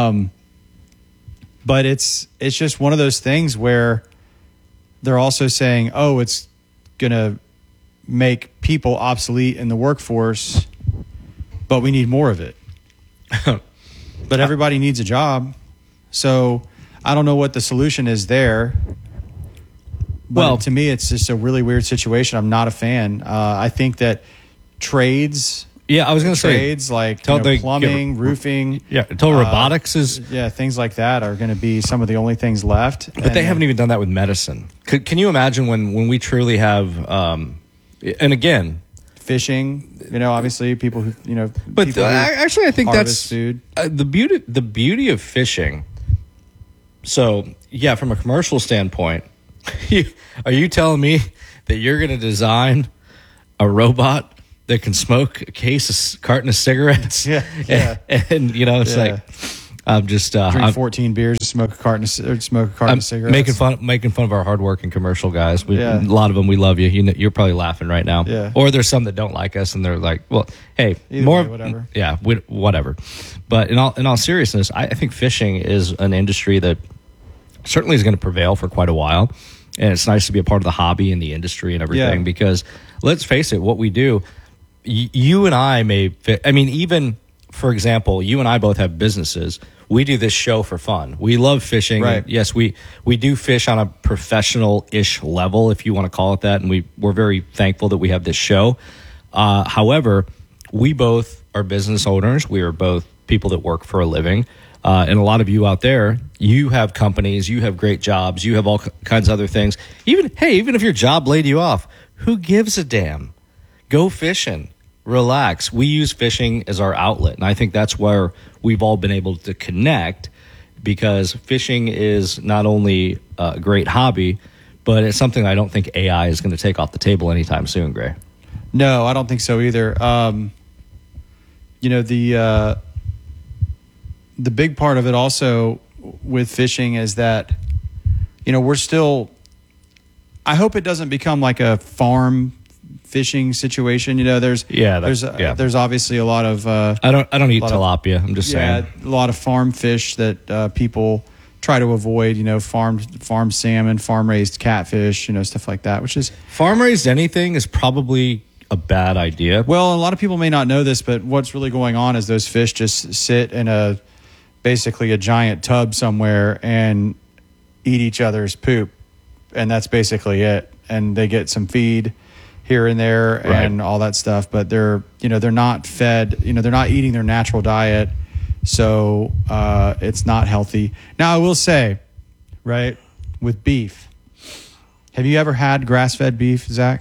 Speaker 2: But it's just one of those things where they're also saying, oh, it's going to make people obsolete in the workforce, but we need more of it. but everybody needs a job. So I don't know what the solution is there. But
Speaker 1: Well,
Speaker 2: to me, it's just a really weird situation. I'm not a fan. I think that trades.
Speaker 1: Yeah, I was going to say
Speaker 2: trades like plumbing, roofing.
Speaker 1: Yeah, until robotics is.
Speaker 2: Yeah, things like that are going to be some of the only things left.
Speaker 1: But they haven't even done that with medicine. Can you imagine when we truly have, and again,
Speaker 2: fishing? Obviously people who
Speaker 1: But
Speaker 2: people who
Speaker 1: actually, I think
Speaker 2: harvest
Speaker 1: that's
Speaker 2: food.
Speaker 1: The beauty of fishing. So yeah, from a commercial standpoint, are you telling me that you're going to design a robot that can smoke a carton of cigarettes?
Speaker 2: Yeah.
Speaker 1: And it's like I'm just
Speaker 2: drink 14 beers, smoke a carton of cigarettes.
Speaker 1: making fun of our hardworking commercial guys.
Speaker 2: Yeah.
Speaker 1: A lot of them, we love you. You're probably laughing right now.
Speaker 2: Yeah.
Speaker 1: Or there's some that don't like us, and they're like, "Well, hey,
Speaker 2: whatever."
Speaker 1: Yeah, whatever. But in all seriousness, I think fishing is an industry that certainly is going to prevail for quite a while, and it's nice to be a part of the hobby and the industry and everything.
Speaker 2: Yeah.
Speaker 1: Because let's face it, what we do, you and I even for example, you and I both have businesses. We do this show for fun. We love fishing.
Speaker 2: Right.
Speaker 1: Yes, we do fish on a professional-ish level, if you want to call it that, and we're very thankful that we have this show. However, we both are business owners. We are both people that work for a living. And a lot of you out there, you have companies, you have great jobs, you have all kinds of other things. Even if your job laid you off, who gives a damn? Go fishing. Relax. We use fishing as our outlet, and I think that's where we've all been able to connect, because fishing is not only a great hobby, but it's something I don't think AI is going to take off the table anytime soon, Gray.
Speaker 2: No, I don't think so either. The big part of it also with fishing is that, we're still, I hope it doesn't become like a farm fishing situation. There's obviously a lot of
Speaker 1: I don't eat tilapia. I'm just saying
Speaker 2: a lot of farm fish that people try to avoid. Farm salmon, farm raised catfish, stuff like that. Which is
Speaker 1: farm raised anything is probably a bad idea.
Speaker 2: Well, a lot of people may not know this, but what's really going on is those fish just sit in basically a giant tub somewhere and eat each other's poop, and that's basically it. And they get some feed here and there and all that stuff, but they're not fed, they're not eating their natural diet. So it's not healthy. Now I will say, with beef, have you ever had grass-fed beef, Zach?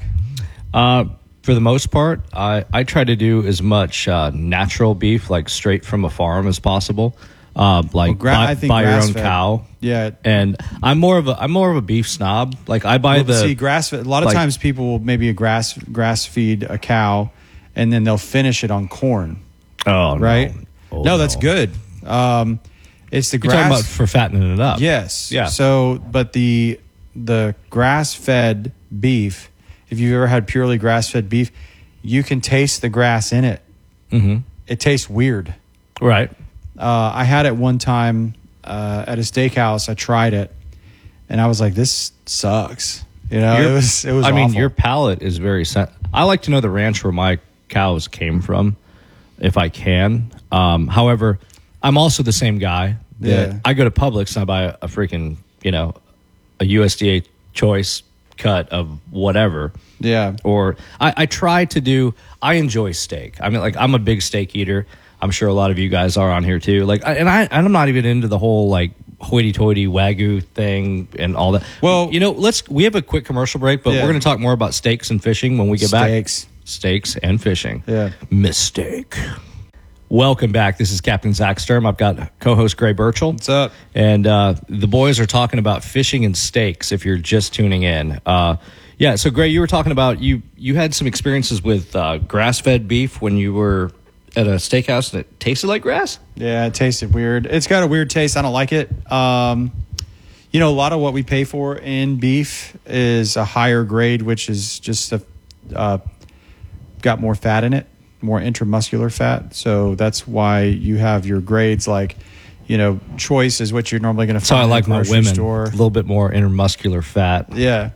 Speaker 1: For the most part, I try to do as much natural beef, like straight from a farm, as possible. Buy your own cow.
Speaker 2: Yeah,
Speaker 1: and I'm more of a beef snob. Like I buy
Speaker 2: grass-fed. A lot of times people will maybe grass feed a cow, and then they'll finish it on corn.
Speaker 1: Oh,
Speaker 2: right.
Speaker 1: No,
Speaker 2: that's good. It's the
Speaker 1: You're talking about for fattening it up.
Speaker 2: Yes.
Speaker 1: Yeah.
Speaker 2: So, but the grass-fed beef, if you've ever had purely grass-fed beef, you can taste the grass in it.
Speaker 1: Mm-hmm.
Speaker 2: It tastes weird.
Speaker 1: Right.
Speaker 2: I had it one time at a steakhouse. I tried it, and I was like, "This sucks." It was.
Speaker 1: I mean, your palate is very. I like to know the ranch where my cows came from, if I can. However, I'm also the same guy that I go to Publix and I buy a freaking a USDA choice cut of whatever.
Speaker 2: Yeah.
Speaker 1: Or I try to do. I enjoy steak. I mean, like I'm a big steak eater. I'm sure a lot of you guys are on here too. Like, I'm not even into the whole like hoity-toity Wagyu thing and all that.
Speaker 2: Well,
Speaker 1: we have a quick commercial break, but we're going to talk more about steaks and fishing when we get back. Steaks and fishing.
Speaker 2: Yeah.
Speaker 1: Mistake. Welcome back. This is Captain Zach Sturm. I've got co-host Gray Burchell.
Speaker 2: What's up?
Speaker 1: And the boys are talking about fishing and steaks. If you're just tuning in, So Gray, you were talking about you had some experiences with grass-fed beef when you were at a steakhouse that tasted like grass?
Speaker 2: Yeah, it tasted weird. It's got a weird taste. I don't like it. A lot of what we pay for in beef is a higher grade, which is just got more fat in it, more intramuscular fat. So that's why you have your grades like, choice is what you're normally going to find.
Speaker 1: So I like
Speaker 2: in a
Speaker 1: my
Speaker 2: grocery
Speaker 1: women
Speaker 2: store.
Speaker 1: a little bit more intramuscular fat.
Speaker 2: Yeah.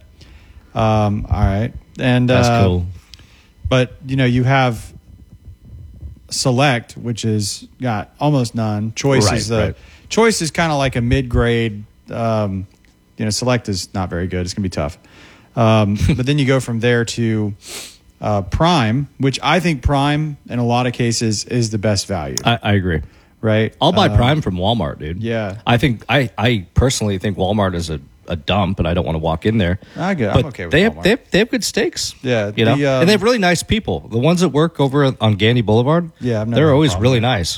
Speaker 2: All right. And
Speaker 1: that's cool.
Speaker 2: But you have Select, which is got almost none. Choice Choice is kind of like a mid-grade. Select is not very good. It's going to be tough. But then you go from there to Prime, which I think Prime in a lot of cases is the best value.
Speaker 1: I agree.
Speaker 2: Right?
Speaker 1: I'll buy Prime from Walmart, dude.
Speaker 2: Yeah.
Speaker 1: I personally think Walmart is a dump, and I don't want to walk in there.
Speaker 2: I'm okay with
Speaker 1: Walmart. They have good steaks.
Speaker 2: Yeah.
Speaker 1: You know? And they have really nice people. The ones that work over on Gandy Boulevard, they're always really nice.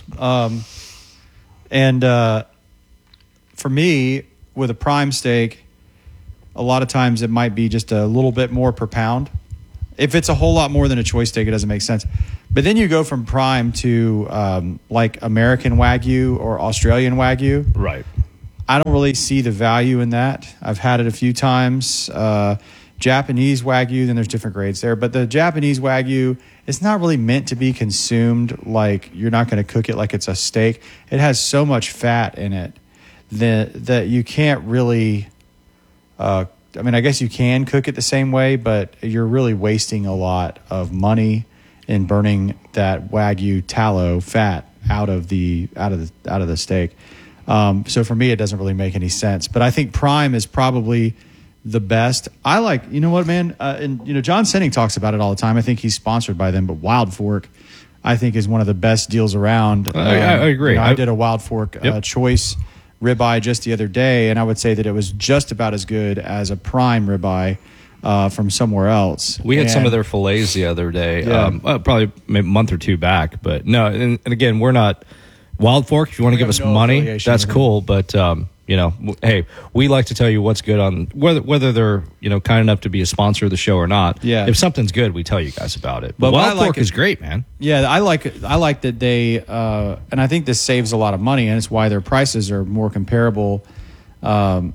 Speaker 2: For me, with a Prime steak, a lot of times it might be just a little bit more per pound. If it's a whole lot more than a choice steak, it doesn't make sense. But then you go from Prime to like American Wagyu or Australian Wagyu.
Speaker 1: Right.
Speaker 2: I don't really see the value in that. I've had it a few times. Japanese Wagyu, then there's different grades there. But the Japanese Wagyu, it's not really meant to be consumed like you're not going to cook it like it's a steak. It has so much fat in it that you can't really... I guess you can cook it the same way, but you're really wasting a lot of money in burning that Wagyu tallow fat out of the steak. So for me, it doesn't really make any sense. But I think Prime is probably the best. I like, you know what, man? John Sinning talks about it all the time. I think he's sponsored by them, but Wild Fork, I think, is one of the best deals around.
Speaker 1: I agree.
Speaker 2: I did a Wild Fork choice ribeye just the other day, and I would say that it was just about as good as a Prime ribeye from somewhere else.
Speaker 1: We had some of their fillets the other day, probably maybe a month or two back. But no, and again, we're not Wild Fork. If you want to give us money, that's cool. But hey, we like to tell you what's good on whether they're kind enough to be a sponsor of the show or not.
Speaker 2: Yeah.
Speaker 1: If something's good, we tell you guys about it. But Wild Fork is great, man.
Speaker 2: Yeah, I like it. I like that they, and I think this saves a lot of money, and it's why their prices are more comparable to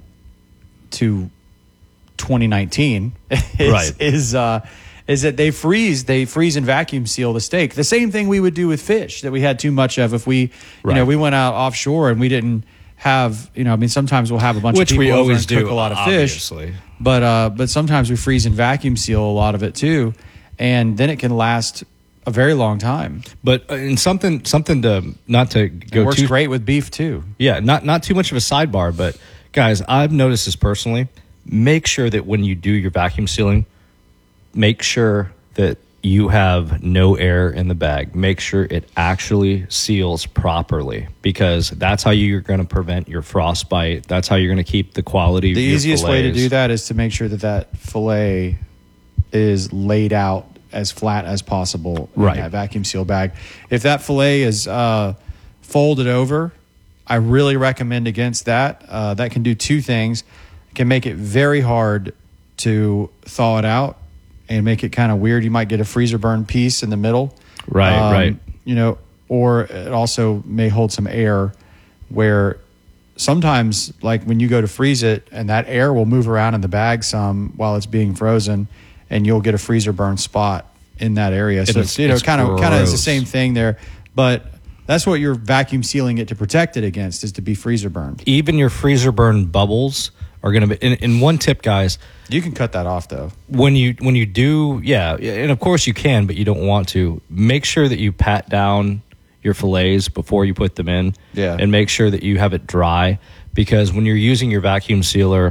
Speaker 2: 2019. Is that they freeze and vacuum seal the steak. The same thing we would do with fish that we had too much of if we we went out offshore and we didn't have sometimes we'll have a bunch of people
Speaker 1: we
Speaker 2: over
Speaker 1: always
Speaker 2: and
Speaker 1: do
Speaker 2: cook a lot of
Speaker 1: obviously.
Speaker 2: Fish, but sometimes we freeze and vacuum seal a lot of it too, and then it can last a very long time.
Speaker 1: But in something to not to go
Speaker 2: it works
Speaker 1: too
Speaker 2: great with beef too.
Speaker 1: Yeah, not too much of a sidebar, but guys, I've noticed this personally. Make sure that when you do your vacuum sealing, make sure that you have no air in the bag. Make sure it actually seals properly, because that's how you're going to prevent your frostbite. That's how you're going to keep the quality of your fillets.
Speaker 2: The easiest way to do that is to make sure that fillet is laid out as flat as possible in that vacuum seal bag. If that fillet is folded over, I really recommend against that. That can do two things. It can make it very hard to thaw it out and make it kind of weird. You might get a freezer burn piece in the middle.
Speaker 1: Right.
Speaker 2: Or it also may hold some air where sometimes, like when you go to freeze it, and that air will move around in the bag some while it's being frozen, and you'll get a freezer burn spot in that area. So it's kind of is the same thing there, but that's what you're vacuum sealing it to protect it against, is to be freezer burned.
Speaker 1: Even your freezer burn bubbles are going to be. In one tip, guys,
Speaker 2: you can cut that off though.
Speaker 1: When you do, and of course you can, but you don't want to. Make sure that you pat down your fillets before you put them in, and make sure that you have it dry, because when you're using your vacuum sealer,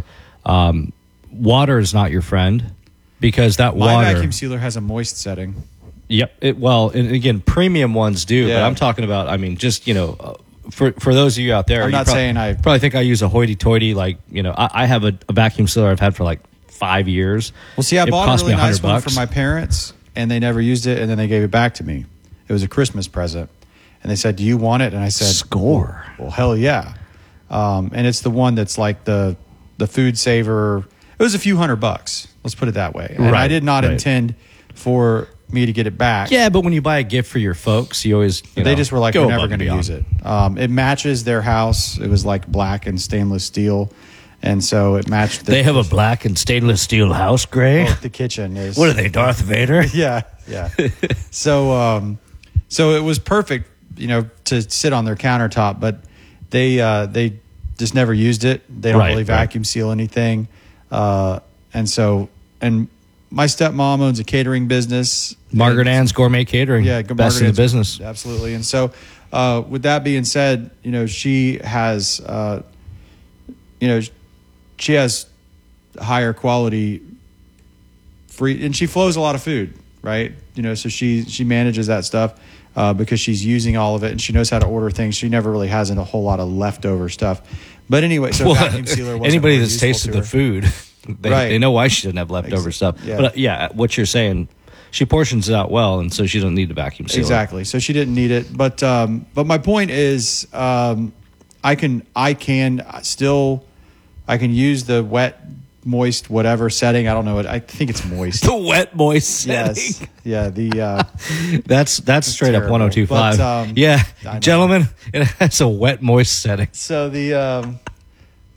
Speaker 1: water is not your friend, because that
Speaker 2: My
Speaker 1: water.
Speaker 2: vacuum sealer has a moist setting.
Speaker 1: Yep. And again, premium ones do, but I'm talking about. I mean, just for those of you out there,
Speaker 2: I'm not saying I
Speaker 1: probably think I use a hoity-toity. Like I have a vacuum sealer I've had for like 5 years.
Speaker 2: Well, see, I bought a really nice one for my parents, and they never used it, and then they gave it back to me. It was a Christmas present, and they said, "Do you want it?" And I said,
Speaker 1: "Score."
Speaker 2: Well, hell yeah! And it's the one that's like the food saver. It was a few $100. Let's put it that way. And I did not intend for me to get it back.
Speaker 1: Yeah, but when you buy a gift for your folks, you always
Speaker 2: they just were like, we're never going to use it. It matches their house. It was like black and stainless steel, and so it matched.
Speaker 1: They have a black and stainless steel house, Gray.
Speaker 2: Oh, the kitchen is.
Speaker 1: What are they, Darth Vader?
Speaker 2: Yeah. So it was perfect, to sit on their countertop, but they just never used it. They don't really vacuum seal anything, and my stepmom owns a catering business.
Speaker 1: Margaret Ann's Gourmet Catering.
Speaker 2: Yeah,
Speaker 1: best in the business.
Speaker 2: Absolutely. And so, with that being said, she has, she has higher quality free, and she flows a lot of food, right? So she manages that stuff because she's using all of it, and she knows how to order things. She never really has a whole lot of leftover stuff. But anyway, so vacuum sealer wasn't
Speaker 1: anybody
Speaker 2: really
Speaker 1: that's
Speaker 2: useful
Speaker 1: tasted
Speaker 2: to
Speaker 1: the
Speaker 2: her.
Speaker 1: food, they
Speaker 2: Right.
Speaker 1: know why she doesn't have leftover stuff.
Speaker 2: Yeah.
Speaker 1: But what you're saying, she portions it out well, and so she doesn't need the vacuum sealer.
Speaker 2: Exactly. So she didn't need it. But my point is, I can use the wet, moist, whatever setting. I don't know. I think it's moist.
Speaker 1: The wet, moist setting.
Speaker 2: Yes. Yeah.
Speaker 1: That's straight
Speaker 2: terrible.
Speaker 1: up 102.5.
Speaker 2: But,
Speaker 1: yeah,
Speaker 2: I know.
Speaker 1: gentlemen, it has a wet, moist setting.
Speaker 2: So the